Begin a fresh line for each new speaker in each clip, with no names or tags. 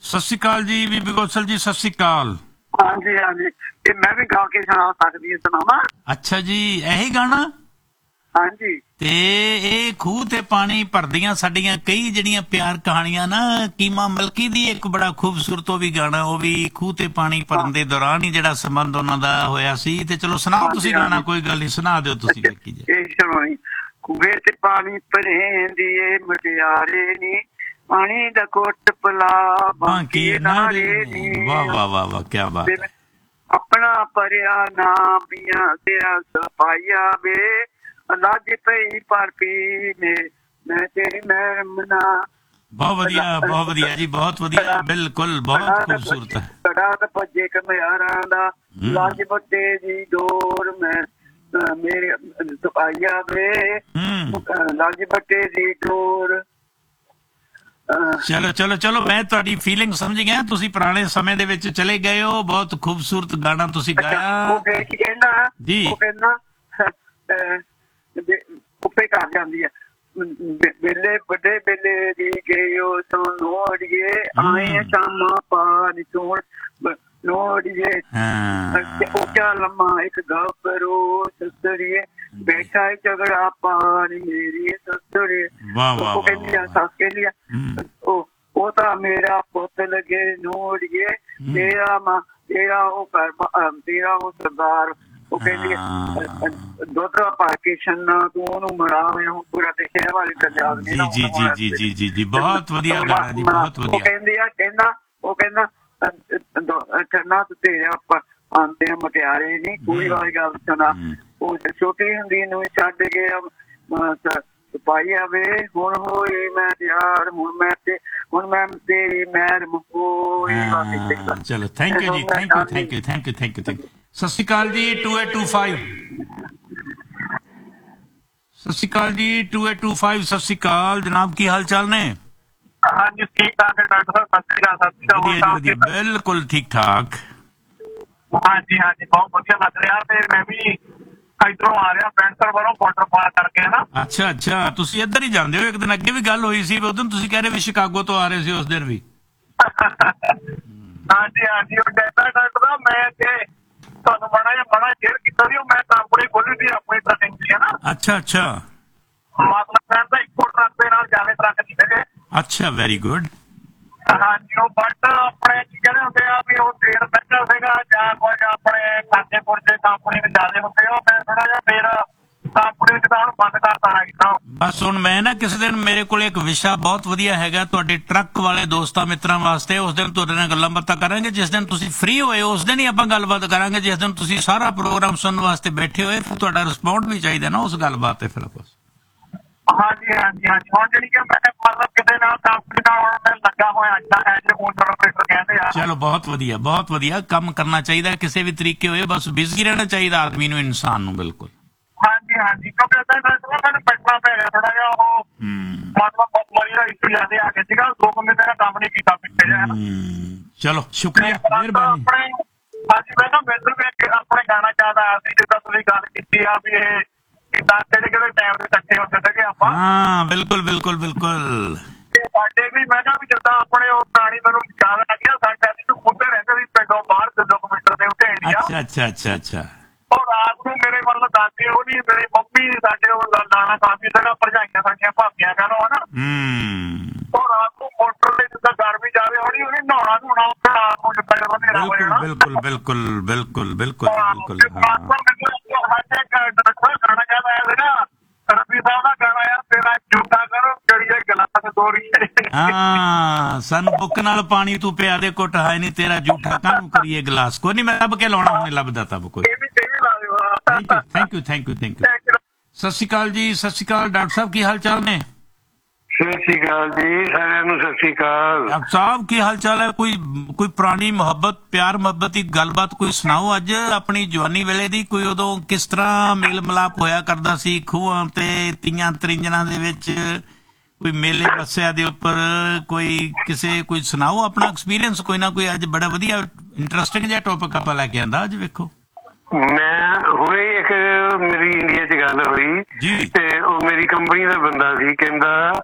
ਸਤਿ ਸ਼੍ਰੀ ਅਕਾਲ ਜੀ ਬੀਬੀ ਗੋਸਲ ਜੀ, ਸਤਿ ਸ਼੍ਰੀ ਅਕਾਲ।
ਹਾਂਜੀ ਹਾਂਜੀ, ਇਹ ਮੈਂ ਵੀ ਗਾ ਕੇ ਸੁਣਾ ਸਕਦੀ ਹਾਂ, ਸੁਣਾਵਾਂ?
ਅੱਛਾ ਜੀ, ਇਹੀ ਗਾਣਾ?
ਹਾਂਜੀ।
ਤੇ ਇਹ ਖੂਹ ਤੇ ਪਾਣੀ ਭਰਦੀਆਂ ਸਾਡੀਆਂ ਕਈ ਜਿਹੜੀਆਂ ਪਿਆਰ ਕਹਾਣੀਆਂ ਨਾ, ਕੀਮਾ ਮਲਕੀ ਦੀ ਇੱਕ ਬੜਾ ਖੂਬਸੂਰਤ ਉਹ ਵੀ ਗਾਣਾ, ਉਹ ਵੀ ਖੂਹ ਤੇ ਪਾਣੀ ਭਰਨ ਦੇ ਦੌਰਾਨ ਹੀ ਜਿਹੜਾ ਸੰਬੰਧ ਉਹਨਾਂ ਦਾ ਹੋਇਆ ਸੀ। ਤੇ ਚਲੋ ਸੁਣਾਓ ਤੁਸੀਂ ਗਾਣਾ, ਕੋਈ ਗੱਲ ਨਹੀਂ, ਸੁਣਾ ਦਿਓ ਤੁਸੀਂ।
ਇਹ ਸੁਣਾਈ। ਖੂਹੇ ਤੇ ਪਾਣੀ ਭਰੇ ਦੀ ਮਟਿਆਰੇ ਨੀ, ਪਾਣੀ ਦਾ ਘੁੱਟ ਪਿਲਾ ਬਾਕੀ ਨਾਰੇ ਨੀ।
ਵਾਹ ਵਾਹ ਵਾਹ ਵਾਹ, ਕੀ ਬਾਤ।
ਆਪਣਾ ਭਰਿਆ ਨਾ ਪੀਆਂ ਤੇਰਾ ਸਫਾਈਆ ਵੇ, ਲੱਜ ਪਈ ਪਰ ਪੀ ਮੈਂ ਤੇਰੀ ਮਹਿਰਮਨਾ।
ਬਹੁਤ ਵਧੀਆ, ਬਹੁਤ ਵਧੀਆ ਜੀ, ਬਹੁਤ ਵਧੀਆ, ਬਿਲਕੁਲ ਬਹੁਤ ਖੂਬਸੂਰਤ ਹੈ।
ਕੜਾ ਤਾਂ ਭੱਜੇ ਕਮਿਆਰਾਂ ਦਾ, ਲੱਜ ਵੱਡੇ ਦੀ ਡੋਰ ਮੈਂ ਮੇਰੇ ਸਫਾਈਆ ਵੇ, ਲੱਜ ਵੱਡੇ ਦੀ ਡੋਰ।
ਚਲੋ ਚਲੋ ਚਲੋ, ਮੈਂ ਤੁਹਾਡੀ ਫੀਲਿੰਗ ਸਮਝ ਗਿਆ। ਤੁਸੀਂ ਪੁਰਾਣੇ ਸਮੇਂ ਦੇ ਵਿੱਚ ਚਲੇ ਗਏ ਹੋ। ਬਹੁਤ ਖੂਬਸੂਰਤ ਗਾਣਾ ਤੁਸੀਂ ਗਾਇਆ।
ਉਹ ਕਹਿੰਦਾ
ਜੀ,
ਉਹ ਕਹਿੰਦਾ ਉੱਪੇ ਕਰ ਜਾਂਦੀ ਹੈ, ਵੇਲੇ ਵੱਡੇ ਵੇਲੇ ਦੀ ਗਏ ਉਹ ਸੋੜੀਏ, ਆਏ ਸ਼ਾਮਾਂ ਪਾਣੀ ਸੋੜ ਲੋੜੀਏ, ਉੱਚਾ ਲੰਮਾ ਇੱਕ ਗੱਭਰੂ ਸੱਸੜੀਏ, ਬੈਠਾ ਝਗੜਾ ਪਾਣੀ ਮੇਰੀ ਸੱਸੜੀਏ। ਉਹ ਕਹਿੰਦੀ ਆ ਸੱਸ ਕਹਿੰਦੀ ਆ, ਉਹ ਤਾਂ ਮੇਰਾ ਪੁੱਤ ਲੱਗੇ ਨੋੜੀਏ, ਤੇਰਾ ਉਹ ਤੇਰਾ ਉਹ ਸਰਦਾਰ। ਉਹ ਕਹਿੰਦੀ ਦੁੱਧ ਪਾ ਕੇ ਛੰਨਾ ਤੂੰ ਉਹਨੂੰ ਮਰਾਵੇਂ, ਹੁਣ ਪੂਰਾ ਤੇ ਸ਼ਹਿਰ ਵਾਲੀ ਪੰਜਾਬ ਨੇ।
ਜੀ ਜੀ ਜੀ ਜੀ ਜੀ ਜੀ, ਬਹੁਤ ਵਧੀਆ ਗਾਣਾ ਜੀ, ਬਹੁਤ ਵਧੀਆ।
ਉਹ ਕਹਿੰਦੀ ਆ, ਉਹ ਕਹਿੰਦਾ ਛੰਨਾ ਤੇਰੇ ਆਂਦੇ ਮਟਿਆਰੇ ਨੀ, ਕੋਈ ਵਾਲੀ ਗੱਲ ਸੁਣਾ। ਉਹ ਛੋਟੀ ਹੁੰਦੀ ਨੂੰ ਛੱਡ ਕੇ ਸਿਪਾਹੀ ਆਵੇ, ਹੁਣ ਹੋਈ ਮੈਂ ਤਿਆਰ, ਹੁਣ ਮੈਂ ਤੇਰੀ ਮਹਿਰ ਹੋਈ।
ਚਲੋ, ਥੈਂਕ ਯੂ ਜੀ, thank you thank you thank you thank you thank you. ਸਤਿ ਸ਼੍ਰੀ ਅਕਾਲ ਜੀ 2825। ਸਤਿ ਸ਼੍ਰੀ ਅਕਾਲ ਜੀ 2825। ਸਤਿ ਸ਼੍ਰੀ ਅਕਾਲ ਜਨਾਬ, ਕੀ ਹਾਲ ਚਾਲ ਨੇ?
ਹਾਂਜੀ ਠੀਕ ਠਾਕ ਡਾਕਟਰ ਸਾਹਿਬ, ਸਤਿ ਸ਼੍ਰੀ ਅਕਾਲ।
ਵਧੀਆ ਜੀ ਵਧੀਆ, ਬਿਲਕੁਲ ਠੀਕ ਠਾਕ।
ਹਾਂਜੀ ਹਾਂਜੀ, ਬਹੁਤ ਵਧੀਆ ਲੱਗ ਰਿਹਾ। ਤੇ ਮੈਂ ਵੀ ਇੱਧਰੋਂ ਆ ਰਿਹਾ ਪੈਂਟਰ ਵੱਲੋਂ, ਬਾਰਡਰ ਪਾਰ ਕਰਕੇ ਨਾ।
ਅੱਛਾ ਅੱਛਾ, ਤੁਸੀਂ ਇੱਧਰ ਹੀ ਜਾਂਦੇ ਹੋ। ਇੱਕ ਦਿਨ ਅੱਗੇ ਵੀ ਗੱਲ ਹੋਈ ਸੀ, ਉਦੋਂ ਤੁਸੀਂ ਕਹਿ ਰਹੇ ਵੀ ਸ਼ਿਕਾਗੋ ਤੋਂ ਆ ਰਹੇ ਸੀ ਉਸ ਦਿਨ ਵੀ।
ਹਾਂਜੀ ਹਾਂਜੀ, ਉਹ ਡਾਕਟਰ ਦਾ ਮੈਂ ਤੇ ਤੁਹਾਨੂੰ ਬੜਾ ਸ਼ੇਅਰ ਕੀਤਾ ਸੀ। ਮੈਂ ਕੰਪਨੀ ਖੋਲੀ ਸੀ ਆਪਣੀ ਟਰੱਕਿੰਗ ਦੀ, ਹੈ ਨਾ।
ਅੱਛਾ ਅੱਛਾ,
ਮਤਲਬ ਕਹਿੰਦਾ ਇੱਕੋ ਟਰੱਕ ਦੇ ਨਾਲ ਜਾਵੇ ਟਰੱਕ ਨਹੀਂ ਹੈਗੇ।
ਅੱਛਾ, ਵੈਰੀ ਗੁੱਡ।
ਹਾਂਜੀ, ਉਹ ਬਟ ਆਪਣੇ ਕੀ ਕਹਿੰਦੇ ਹੁੰਦੇ ਆ ਵੀ ਉਹ ਤੇਲ ਮਹਿੰਗਾ ਸੀਗਾ ਜਾਂ ਕੁਝ ਆਪਣੇ ਖਾਤੇ ਪੁਰਜੇ ਕੰਪਨੀ ਵਿੱਚ ਜ਼ਿਆਦਾ ਹੁੰਦੇ, ਉਹ ਮੈਂ ਥੋੜਾ ਜਿਹਾ ਫਿਰ ਕੰਪਨੀ ਵਿੱਚ ਤਾਂ ਹੁਣ ਬੰਦ ਕਰਤਾ ਨਾ।
ਬਸ ਹੁਣ ਮੈਂ ਨਾ ਕਿਸੇ ਦਿਨ, ਮੇਰੇ ਕੋਲ ਇੱਕ ਵਿਸ਼ਾ ਬਹੁਤ ਵਧੀਆ ਹੈਗਾ ਤੁਹਾਡੇ ਟਰੱਕ ਵਾਲੇ ਦੋਸਤਾਂ ਮਿੱਤਰਾਂ ਵਾਸਤੇ। ਉਸ ਦਿਨ ਤੁਹਾਡੇ ਨਾਲ ਗੱਲਾਂ ਬਾਤਾਂ ਕਰਾਂਗੇ। ਜਿਸ ਦਿਨ ਤੁਸੀਂ ਫ੍ਰੀ ਹੋਏ ਉਸ ਦਿਨ ਹੀ ਆਪਾਂ ਗੱਲਬਾਤ ਕਰਾਂਗੇ। ਜਿਸ ਦਿਨ ਤੁਸੀਂ ਸਾਰਾ ਪ੍ਰੋਗਰਾਮ ਸੁਣਨ ਵਾਸਤੇ ਬੈਠੇ ਹੋਏ, ਫਿਰ ਤੁਹਾਡਾ ਰਿਸਪੌਂਡ ਵੀ ਚਾਹੀਦਾ ਨਾ ਉਸ ਗੱਲਬਾਤ ਤੇ। ਫਿਰ ਆਪਾਂ
ਹਾਂਜੀ ਹਾਂਜੀ ਹਾਂਜੀ, ਹੁਣ ਜਿਹੜੀ ਕਿ ਮੈਂ ਮਤਲਬ ਕਿਤੇ ਨਾਲ ਕੰਪਨੀ ਨਾਲ ਹੁਣ ਮੈਂ ਲੱਗਾ ਹੋਇਆ ਐਜ ਓਪਰੇਟਰ ਕਹਿੰਦੇ ਆ।
ਚਲੋ, ਬਹੁਤ ਵਧੀਆ ਬਹੁਤ ਵਧੀਆ, ਕੰਮ ਕਰਨਾ ਚਾਹੀਦਾ ਕਿਸੇ ਵੀ ਤਰੀਕੇ ਹੋਏ, ਬਸ ਬਿਜ਼ੀ ਰਹਿਣਾ ਚਾਹੀਦਾ ਆਦਮੀ ਨੂੰ, ਇਨਸਾਨ ਨੂੰ। ਬਿਲਕੁਲ
ਹਾਂਜੀ ਹਾਂਜੀ, ਕਿਉਂਕਿ ਮੈਨੂੰ ਬੈਠਣਾ ਪੈ ਗਿਆ ਥੋੜਾ ਜਿਹਾ, ਉਹ ਮਤਲਬ ਮਰੀ ਦਾ ਇਸ਼ੂ ਜ਼ਿਆਦਾ ਆ ਗਿਆ ਸੀਗਾ, 2 ਮਹੀਨੇ ਮੇਰਾ ਕੰਮ ਨਹੀਂ ਕੀਤਾ ਪਿੱਛੇ ਜਿਹਾ।
ਚਲੋ ਸ਼ੁਕਰੀਆ, ਮਿਹਰਬਾਨੀ।
ਹਾਂਜੀ, ਮੈਂ ਨਾ ਮੈਨੂੰ ਵੀ ਆਪਣੇ ਗਾਣਾ ਯਾਦ ਆਇਆ ਸੀ, ਜਿੱਦਾਂ ਤੁਸੀਂ ਗੱਲ ਕੀਤੀ ਆ ਵੀ ਇਹ ਕਿੱਦਾਂ ਕਿਹੜੇ ਟਾਈਮ ਦੇ ਇਕੱਠੇ ਹੁੰਦੇ ਸੀਗੇ ਆਪਾਂ।
ਹਾਂ, ਬਿਲਕੁਲ ਬਿਲਕੁਲ ਬਿਲਕੁਲ।
ਤੇ ਸਾਡੇ ਵੀ ਮੈਂ ਕਿਹਾ ਵੀ ਜਿੱਦਾਂ ਆਪਣੇ ਉਹ ਪੁਰਾਣੀ ਮੈਨੂੰ ਯਾਦ ਆ ਗਿਆ, ਸਾਡੇ ਅਸੀਂ ਖੁੱਦੇ ਰਹਿੰਦੇ ਸੀ ਪਿੰਡੋਂ ਬਾਹਰ 2 ਕਿਲੋਮੀਟਰ ਦੇ ਉੱਤੇ ਏਰੀਆ।
ਅੱਛਾ ਅੱਛਾ ਅੱਛਾ ਅੱਛਾ।
ਉਹ ਰਾਤ ਨੂੰ ਮੇਰੇ ਮਤਲਬ ਦਾਦੇ ਉਹ ਨੀ, ਮੇਰੇ ਮੰਮੀ ਸਾਡੇ ਉਹ ਲਾਣਾ ਕਾਫੀ ਸੀਗਾ, ਭਰਜਾਈਆਂ ਸਾਡੀਆਂ ਭਾਬੀਆਂ ਕਹਿ ਲਓ, ਹਨਾ। ਉਹ ਰਾਤ ਨੂੰ ਮੋਟਰ ਦੇ ਜਿੱਦਾਂ ਗਰਮੀ ਜਾਵੇ ਹੋਣੀ, ਉਹਨੇ ਨਹਾਉਣਾ ਉੱਥੇ ਰਾਤ ਨੂੰ ਜਿੱਦਾਂ ਜਦੋਂ ਹਨੇਰਾ ਹੋ ਜਾਣਾ।
ਬਿਲਕੁਲ ਬਿਲਕੁਲ ਬਿਲਕੁਲ ਬਿਲਕੁਲ ਬਿਲਕੁਲ।
ਗਾਣਾ ਕਹਿੰਦਾ ਆਇਆ ਸੀਗਾ ਰਵੀ ਸਾਹਿਬ ਦਾ ਗਾਣਾ ਆ, ਤੇਰਾ ਝੂਠਾ ਕਰੋ ਜਿਹੜੀ ਗਲਾਸ ਦੋਰੀ।
ਹਾਂ, ਸਾਨੂੰ ਬੁੱਕ ਨਾਲ ਪਾਣੀ ਤੂੰ ਪਿਆ ਦੇ ਘੁੱਟ, ਹਾਏ ਨੀ ਤੇਰਾ ਝੂਠਾ ਕਾਹਨੂੰ ਕਰੀਏ ਗਲਾਸ। ਕੋਈ ਨਹੀਂ, ਮੈਂ ਲੱਭ ਕੇ ਲਾਉਣਾ, ਹੁਣੇ ਲੱਭਦਾ ਤਬ ਕੋਈ। Thank you thank you thank you thank you. ਸਤਿ ਸ਼੍ਰੀ ਅਕਾਲ ਜੀ, ਸਤਿ ਸ਼੍ਰੀ ਅਕਾਲ ਡਾਕਟਰ ਸਾਹਿਬ, ਕੀ ਹਾਲ ਚਾਲ ਨੇ?
ਸਤਿ ਸ਼੍ਰੀ ਅਕਾਲ ਜੀ, ਸਾਰਿਆਂ ਨੂੰ ਸਤਿ ਸ਼੍ਰੀ ਅਕਾਲ।
ਡਾਕਟਰ ਸਾਹਿਬ ਕੀ ਹਾਲ ਚਾਲ ਹੈ? ਕੋਈ ਪੁਰਾਣੀ ਮੁਹੱਬਤ, ਪਿਆਰ ਮੁਹੱਬਤ ਦੀ ਗੱਲਬਾਤ ਕੋਈ ਸੁਣਾਓ ਅੱਜ, ਆਪਣੀ ਜਵਾਨੀ ਵੇਲੇ ਦੀ। ਕੋਈ ਉਦੋਂ ਕਿਸ ਤਰ੍ਹਾਂ ਮੇਲ ਮਿਲਾਪ ਹੋਇਆ ਕਰਦਾ ਸੀ ਖੂਹਾਂ ਤੇ, ਤੀਆਂ ਤਰਿੰਜਣਾਂ ਦੇ ਵਿੱਚ, ਕੋਈ ਮੇਲੇ ਬੱਸਿਆਂ ਦੇ ਉੱਪਰ, ਕੋਈ ਸੁਣਾਓ ਆਪਣਾ ਐਕਸਪੀਰੀਅੰਸ ਕੋਈ ਨਾ ਕੋਈ। ਅੱਜ ਬੜਾ ਵਧੀਆ ਇੰਟਰਸਟਿੰਗ ਜਿਹਾ ਟੌਪਿਕ ਆਪਾਂ ਲੈ ਕੇ ਆਂਦਾ ਅੱਜ। ਵੇਖੋ,
ਮੈਂ ਹੁਣੇ ਇੱਕ ਮੇਰੀ ਇੰਡੀਆ 'ਚ ਗੱਲ ਹੋਈ ਤੇ ਉਹ ਮੇਰੀ ਕੰਪਨੀ ਦਾ ਬੰਦਾ ਸੀ, ਕਹਿੰਦਾ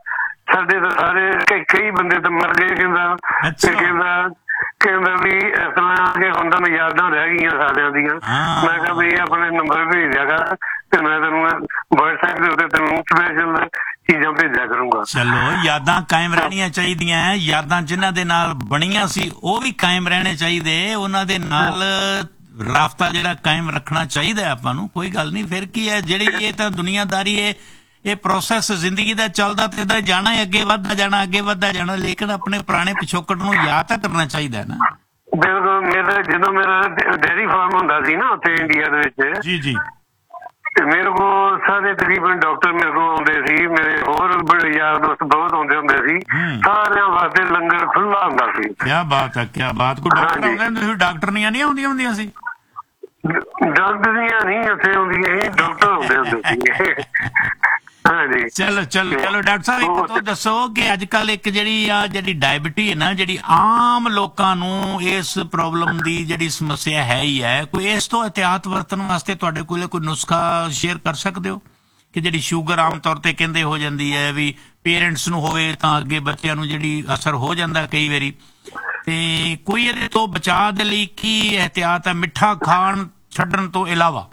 ਸਾਡੇ ਤਾਂ ਸਾਰੇ ਕਈ ਬੰਦੇ ਤਾਂ ਮਰ ਗਏ ਕਹਿੰਦਾ, ਤੇ ਕਹਿੰਦਾ ਵੀ ਇਸ ਤਰ੍ਹਾਂ ਕਿ ਹੁਣ ਤਾਂ ਯਾਦਾਂ ਰਹਿ ਗਈਆਂ ਸਾਰਿਆਂ ਦੀਆਂ। ਮੈਂ ਕਿਹਾ ਵੀ ਆਪਣੇ ਨੰਬਰ ਭੇਜ ਦਿਆ ਕਰ ਤੇ ਮੈਂ ਤੈਨੂੰ WhatsApp ਦੇ ਉੱਤੇ ਤੈਨੂੰ ਸਪੈਸ਼ਲ ਚੀਜ਼ਾਂ ਭੇਜਿਆ ਕਰੂੰਗਾ।
ਚਲੋ, ਯਾਦਾਂ ਕਾਇਮ ਰਹਿਣੀਆਂ ਚਾਹੀਦੀਆਂ। ਯਾਦਾਂ ਜਿਨ੍ਹਾਂ ਦੇ ਨਾਲ ਬਣੀਆਂ ਸੀ ਉਹ ਵੀ ਕਾਇਮ ਰਹਿਣੇ ਚਾਹੀਦੇ, ਉਹਨਾਂ ਦੇ ਨਾਲ ਰਾਬਤਾ ਜਿਹੜਾ ਕਾਇਮ ਰੱਖਣਾ ਚਾਹੀਦਾ ਆਪਾਂ ਨੂੰ। ਕੋਈ ਗੱਲ ਨਹੀਂ, ਫਿਰ ਕੀ ਹੈ, ਜਿਹੜੀ ਇਹ ਤਾਂ ਦੁਨੀਆਦਾਰੀ ਹੈ, ਇਹ ਪ੍ਰੋਸੈਸ ਜ਼ਿੰਦਗੀ ਦਾ ਚੱਲਦਾ ਤੇ ਇਦਾਂ ਜਾਣਾ, ਅੱਗੇ ਵੱਧਦਾ ਜਾਣਾ, ਅੱਗੇ ਵੱਧਦਾ ਜਾਣਾ, ਲੇਕਿਨ ਆਪਣੇ ਪੁਰਾਣੇ ਪਿਛੋਕੜ ਨੂੰ ਯਾਦ ਤਾਂ ਕਰਨਾ ਚਾਹੀਦਾ ਨਾ।
ਬਿਲਕੁਲ। ਜਦੋਂ ਮੇਰਾ ਡੇਅਰੀ ਫਾਰਮ ਹੁੰਦਾ ਸੀ ਨਾ ਉੱਥੇ ਇੰਡੀਆ ਦੇ ਵਿੱਚ,
ਜੀ ਜੀ,
ਮੇਰੇ ਕੋਲ ਸਾਰੇ ਤਕਰੀਬਨ ਡਾਕਟਰ ਮੇਰੇ ਕੋਲ ਆਉਂਦੇ ਸੀ, ਮੇਰੇ ਹੋਰ ਬੜੇ ਯਾਰ ਦੋਸਤ ਬਹੁਤ ਆਉਂਦੇ ਹੁੰਦੇ ਸੀ, ਸਾਰਿਆਂ ਵਾਸਤੇ ਲੰਗਰ ਖੁੱਲਾ ਹੁੰਦਾ ਸੀ।
ਕੀ ਬਾਤ ਹੈ, ਕੀ ਬਾਤ। ਕੋਈ ਡਾਕਟਰ ਆਉਂਦੇ ਸੀ, ਡਾਕਟਰਨੀਆਂ ਨਹੀਂ ਆਉਂਦੀਆਂ ਹੁੰਦੀਆਂ ਸੀ?
ਡਾਕਟਰੀਆਂ ਨਹੀਂ ਉੱਥੇ ਆਉਂਦੀਆਂ ਸੀ, ਡਾਕਟਰ ਆਉਂਦੇ ਹੁੰਦੇ ਸੀ।
ਚਲੋ ਡਾਕਟਰ ਸਾਹਿਬ, ਇੱਕ ਤੋਂ ਦੱਸੋ ਕਿ ਅੱਜ ਕੱਲ ਇੱਕ ਜਿਹੜੀ ਡਾਇਬਟੀ ਹੈ ਨਾ, ਜਿਹੜੀ ਆਮ ਲੋਕਾਂ ਨੂੰ ਇਸ ਪ੍ਰੋਬਲਮ ਦੀ ਜਿਹੜੀ ਸਮੱਸਿਆ ਹੈ ਹੀ ਹੈ, ਕੋਈ ਇਸ ਤੋਂ ਇਹਤਿਆਤ ਵਰਤਣ ਵਾਸਤੇ ਤੁਹਾਡੇ ਕੋਲ ਕੋਈ ਨੁਸਖਾ ਸ਼ੇਅਰ ਕਰ ਸਕਦੇ ਹੋ? ਕਿ ਜਿਹੜੀ ਸ਼ੂਗਰ ਆਮ ਤੌਰ ਤੇ ਕਹਿੰਦੇ ਹੋ ਜਾਂਦੀ ਹੈ ਵੀ ਪੇਰੈਂਟਸ ਨੂੰ ਹੋਵੇ ਤਾਂ ਅੱਗੇ ਬੱਚਿਆਂ ਨੂੰ ਜਿਹੜੀ ਅਸਰ ਹੋ ਜਾਂਦਾ ਕਈ ਵਾਰੀ, ਤੇ ਕੋਈ ਇਹਦੇ ਤੋਂ ਬਚਾਅ ਦੇ ਲਈ ਕੀ ਇਹਤਿਆਤ ਹੈ ਮਿੱਠਾ ਖਾਣ ਛੱਡਣ ਤੋਂ ਇਲਾਵਾ?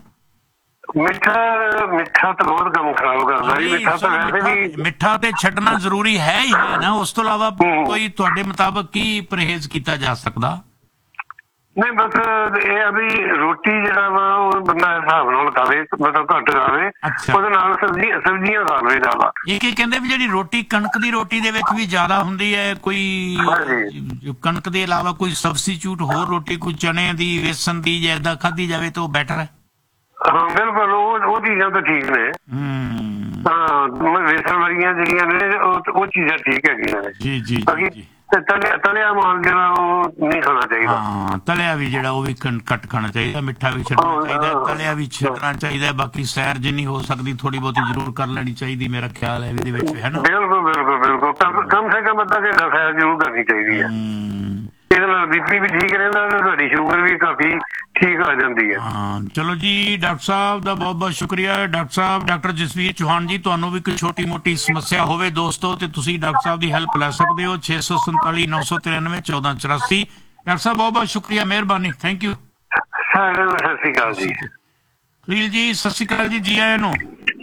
ਮਿੱਠਾ ਤਾਂ ਬਹੁਤ ਕੰਮ ਖਰਾਬ ਕਰਦਾ ਜੀ। ਮਿੱਠਾ ਤਾਂ ਵੈਸੇ ਵੀ, ਮਿੱਠਾ
ਤੇ ਛੱਡਣਾ ਜ਼ਰੂਰੀ ਹੈ ਹੀ ਹੈ ਨਾ। ਉਸ ਤੋਂ ਇਲਾਵਾ ਕੋਈ ਤੁਹਾਡੇ ਮੁਤਾਬਕ ਕੀ ਪਰਹੇਜ਼ ਕੀਤਾ ਜਾ ਸਕਦਾ?
ਨਹੀਂ, ਬਸ ਇਹ ਆ ਵੀ ਰੋਟੀ ਜਿਹੜਾ ਵਾ ਉਹ ਬੰਦਾ ਹਿਸਾਬ ਨਾਲ ਖਾਵੇ, ਮਤਲਬ ਘੱਟ ਖਾਵੇ, ਉਹਦੇ ਨਾਲ ਸਬਜ਼ੀਆਂ ਖਾ ਲਵੇ ਜ਼ਿਆਦਾ।
ਇਹ ਕਹਿੰਦੇ ਵੀ ਜਿਹੜੀ ਰੋਟੀ ਕਣਕ ਦੀ ਰੋਟੀ ਦੇ ਵਿੱਚ ਵੀ ਜ਼ਿਆਦਾ ਹੁੰਦੀ ਹੈ, ਕੋਈ ਕਣਕ ਦੇ ਇਲਾਵਾ ਕੋਈ ਸਬਸਟੀਚਿਊਟ ਹੋਰ ਰੋਟੀ, ਕੋਈ ਚਨੇ ਦੀ, ਵੇਸਣ ਦੀ, ਜੇ ਏਦਾਂ ਖਾਧੀ ਜਾਵੇ ਤਾਂ ਉਹ ਬੈਟਰ ਹੈ?
ਹਾਂ ਬਿਲਕੁਲ, ਉਹ ਚੀਜ਼ਾਂ ਤਾਂ ਠੀਕ ਨੇ। ਹਾਂ, ਵੇਸਣ ਵਾਲੀਆਂ ਜਿਹੜੀਆਂ ਨੇ ਉਹ ਚੀਜ਼ਾਂ ਠੀਕ ਹੈਗੀਆਂ ਨੇ।
ਜੀ ਜੀ,
ਤਲਿਆ ਮਾਲ ਜਿਹੜਾ ਉਹ ਨਹੀਂ ਖਾਣਾ ਚਾਹੀਦਾ।
ਹਾਂ, ਤਲਿਆ ਵੀ ਜਿਹੜਾ ਉਹ ਵੀ ਘੱਟ ਖਾਣਾ ਚਾਹੀਦਾ, ਮਿੱਠਾ ਵੀ ਛੱਡਣਾ ਚਾਹੀਦਾ, ਤਲਿਆ ਵੀ ਛੱਡਣਾ ਚਾਹੀਦਾ। ਬਾਕੀ ਸੈਰ ਜਿੰਨੀ ਹੋ ਸਕਦੀ ਥੋੜੀ ਬਹੁਤੀ ਜ਼ਰੂਰ ਕਰ ਲੈਣੀ ਚਾਹੀਦੀ, ਮੇਰਾ ਖਿਆਲ ਹੈ ਇਹਦੇ ਵਿੱਚ, ਹੈ ਨਾ?
ਬਿਲਕੁਲ ਕਮ ਸੇ ਕਮ ਅੱਧਾ ਘੰਟਾ ਸੈਰ ਜ਼ਰੂਰ ਕਰਨੀ ਚਾਹੀਦੀ ਹੈ। ਇਹਦੇ ਨਾਲ BP ਵੀ ਠੀਕ ਰਹਿੰਦਾ ਤੇ ਤੁਹਾਡੀ ਸ਼ੂਗਰ ਵੀ ਕਾਫੀ ਠੀਕ ਆ ਜਾਂਦੀ ਹੈ।
ਹਾਂ, ਚਲੋ ਜੀ, ਡਾਕਟਰ ਸਾਹਿਬ ਦਾ ਬਹੁਤ ਬਹੁਤ ਸ਼ੁਕਰੀਆ। ਡਾਕਟਰ ਸਾਹਿਬ, ਡਾਕਟਰ ਜਸਵੀਰ ਚੌਹਾਨ ਜੀ, ਤੁਹਾਨੂੰ ਵੀ ਕੋਈ ਛੋਟੀ ਮੋਟੀ ਸਮੱਸਿਆ ਹੋਵੇ ਦੋਸਤੋ ਤੇ ਤੁਸੀਂ ਡਾਕਟਰ ਸਾਹਿਬ ਦੀ ਹੈਲਪ ਲੈ ਸਕਦੇ ਹੋ। 647 993 1484। ਡਾਕਟਰ ਸਾਹਿਬ ਬਹੁਤ ਬਹੁਤ ਸ਼ੁਕਰੀਆ, ਮਿਹਰਬਾਨੀ, ਥੈਂਕ ਯੂ।
ਸਤਿ ਸ਼੍ਰੀ ਅਕਾਲ ਜੀ।
ਖਲੀਲ ਜੀ, ਸਤਿ ਸ਼੍ਰੀ ਅਕਾਲ ਜੀ, ਜੀ ਆਇਆਂ ਨੂੰ।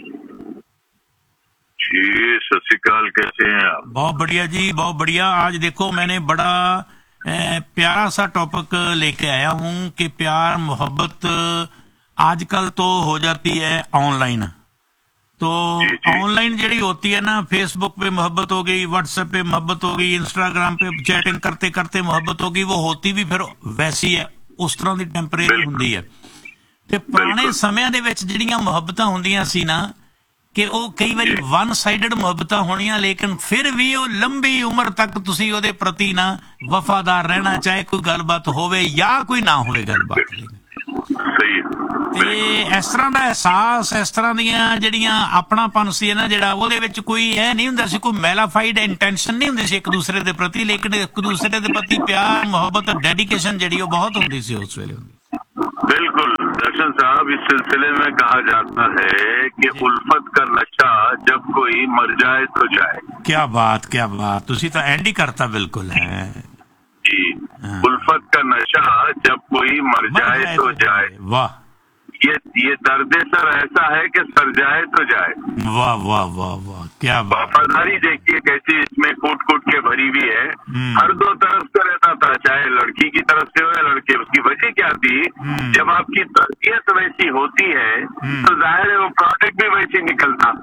जी सत श्री अकाल, कैसे हैं आप?
बहुत बढ़िया जी, बहुत बढ़िया। आज देखो मैंने बड़ा प्यारा सा टॉपिक लेके आया हूँ कि प्यार मोहब्बत आजकल तो हो जाती है ऑनलाइन। तो ऑनलाइन जड़ी होती है ना, फेसबुक पे मोहब्बत हो गई, व्हाट्सएप पे मोहब्बत हो गई, इंस्टाग्राम पे चैटिंग करते करते मोहब्बत हो गई, वो होती भी फिर वैसी है, उस तरह की टेंपरेरी हुंदी है। ते पुराने समयां दे विच जड़ियां मोहब्बतां हुंदियां सी ना कि वो कई बार वन साइडेड मुहब्बत होनिया, लेकिन फिर भी वो लंबी उम्र तक तुसी ओदे प्रति ना वफादार रहना, चाहे कोई गलबात होवे या कोई ना होवे गलबात। ते इस तरह का एहसास, इस तरह दियां जड़ियां अपनापन सी ना, जड़ा ओदे विच कोई है नहीं हुंदा सी, कोई मैलाफाइड इंटेंशन नहीं हुंदी सी एक दूसरे दे प्रति, लेकिन एक दूसरे दे प्रति प्यार मोहब्बत डेडिकेशन जड़ी बहुत हुंदी सी उस वेले।
बिल्कुल दर्शन साहब, इस सिलसिले में कहा जाता है कि उल्फत का नशा जब कोई मर जाए तो जाए।
क्या बात, क्या बात, तुसी तो एंड ही करता बिल्कुल है
जी। उल्फत का नशा जब कोई मर जाए तो जाए।
वाह,
ये दर्द सर ऐसा है कि सर जाए तो जाए।
वाह वाह वाह वाह, क्या बात।
वफादारी देखिए कैसी इसमें कूट कूट के भरी भी है। हर दो तरफ से रहता था, चाहे लड़की की तरफ से हो या लड़के। उसकी वजह क्या थी? जब आपकी तरबियत वैसी होती है तो जाहिर है वो प्रोडक्ट भी वैसे निकलता।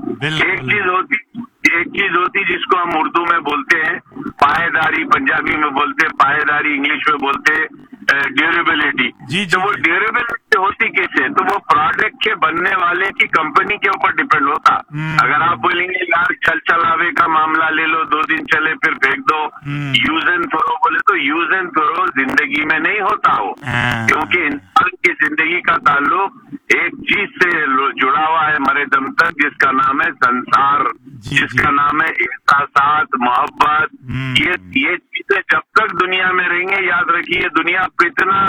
एक चीज होती जिसको हम उर्दू में बोलते हैं पायेदारी, पंजाबी में बोलते हैं पायेदारी, इंग्लिश में बोलते हैं ड्यूरेबिलिटी। तो वो ड्यूरेबिलिटी होती कैसे? तो वो प्रोडक्ट के बनने वाले की कंपनी के ऊपर डिपेंड होता। अगर आप बोलेंगे यार चलावे का मामला ले लो, 2 दिन चले फिर फेंक दो, यूज एंड थ्रो बोले तो यूज एंड थ्रो जिंदगी में नहीं होता हो, क्योंकि इंसान की जिंदगी का ताल्लुक एक चीज से जुड़ा हुआ है मरे दम तक, जिसका नाम है संसार, जिसका नाम है एहसासात, मोहब्बत। ये चीजें जब तक दुनिया में रहेंगे, याद रखिए दुनिया कितना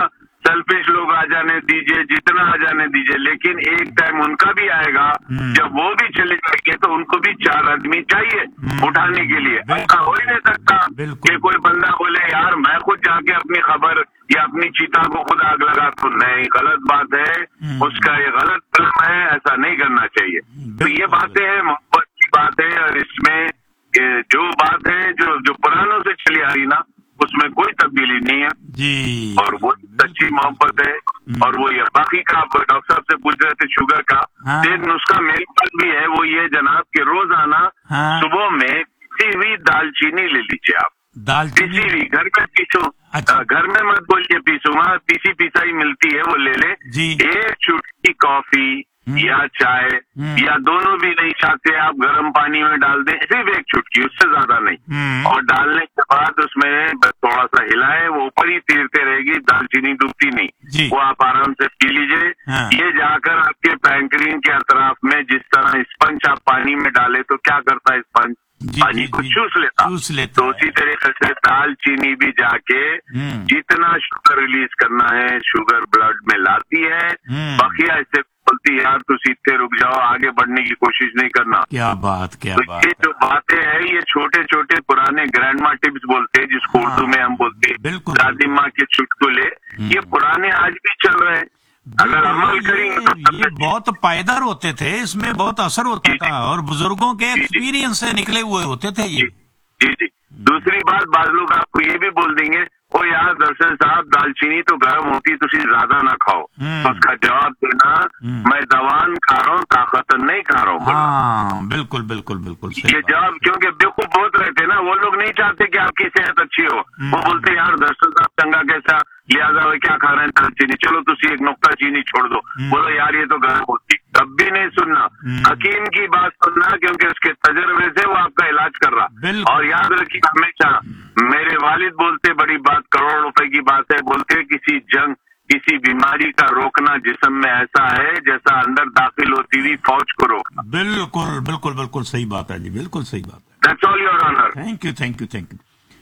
सेल्फिश लोग आ जाने दीजिए, जितना आ जाने दीजिए, लेकिन एक टाइम उनका भी आएगा जब वो भी चले जाएंगे तो उनको भी 4 आदमी चाहिए उठाने के लिए। ऐसा हो ही नहीं सकता कि कोई बंदा बोले यार मैं खुद जाके अपनी खबर या अपनी चीता को खुद आग लगा, तो नहीं, गलत बात है, उसका ये गलत फिल्म है, ऐसा नहीं करना चाहिए। तो ये बातें हैं, मोहब्बत की बात है, और इसमें जो बात है जो पुरानों से चली आ रही ना, उसमें कोई तब्दीली नहीं है जी, और वो सच्ची मोहब्बत है। और वो ये बाकी का आप डॉक्टर साहब से पूछ रहे थे शुगर का, एक नुस्खा मेरे पास भी है, वो ये जनाब कि रोजाना सुबह में किसी भी दालचीनी ले लीजिए आप, किसी भी घर में पीसो, घर में मत बोलिए पीसूंगा, पीसी पिसाई मिलती है वो ले ले, एक चुटकी कॉफी या चाय या दोनों भी नहीं चाहते आप, गर्म पानी में डाल दें, सिर्फ एक चुटकी, उससे ज्यादा नहीं, और डालने के बाद उसमें थोड़ा सा हिलाए, वो ऊपर ही तैरते रहेगी, दालचीनी डूबती नहीं, वो आप आराम से पी लीजिए। ये जाकर आपके पैंक्रीन के अतराफ में जिस तरह स्पंज आप पानी में डाले तो क्या करता है स्पंज, पानी को चूस लेता। तो उसी तरीके से दालचीनी भी जाके जितना शुगर रिलीज करना है, शुगर ब्लड में लाती है, बाकी ऐसे बोलती यार तो सीधे रुक जाओ, आगे बढ़ने की कोशिश नहीं करना।
क्या बात, क्या
तो
बात।
ये जो बातें हैं ये छोटे छोटे पुराने ग्रैंड माँ टिप्स बोलते हैं, जिसको उर्दू में हम बोलते हैं दादी माँ के चुटकुले, ये पुराने आज भी चल रहे हैं। अगर अमल करेंगे तो
ये बहुत पायदार होते थे, इसमें बहुत असर होता था, और बुजुर्गों के एक्सपीरियंस से निकले हुए होते थे ये।
जी। दूसरी बात, बाद लोग आपको ये भी बोल देंगे ओ यार दर्शन साहब दालचीनी तो गर्म होती, तुसी ज्यादा ना खाओ, तो उसका जवाब देना मैं दवान खा रहा हूँ, ताकत नहीं खा रहा हूँ।
हाँ, बिल्कुल बिल्कुल बिल्कुल
ये जवाब, क्योंकि बेवकूफ बहुत रहते ना, वो लोग नहीं चाहते कि आपकी सेहत अच्छी हो, वो बोलते यार दर्शन साहब चंगा कैसा, लिहाजा वे क्या खा रहे हैं दालचीनी, चलो तुसी एक नुक्ता चीनी छोड़ दो, बोलो यार ये तो गर्म होती, तब भी नहीं सुनना, हकीम की बात सुनना, क्योंकि उसके तजर्बे से वो आपका इलाज कर रहा। और याद रखिए हमेशा, मेरे वालिद बोलते, बड़ी बात, करोड़ रुपए की बात है, बोलते किसी जंग, किसी बीमारी का रोकना जिस्म में ऐसा है जैसा अंदर दाखिल होती हुई फौज को रोकना।
बिल्कुल बिल्कुल बिल्कुल सही बात है जी, बिल्कुल सही बात है।
That's all your honour.
Thank you thank you thank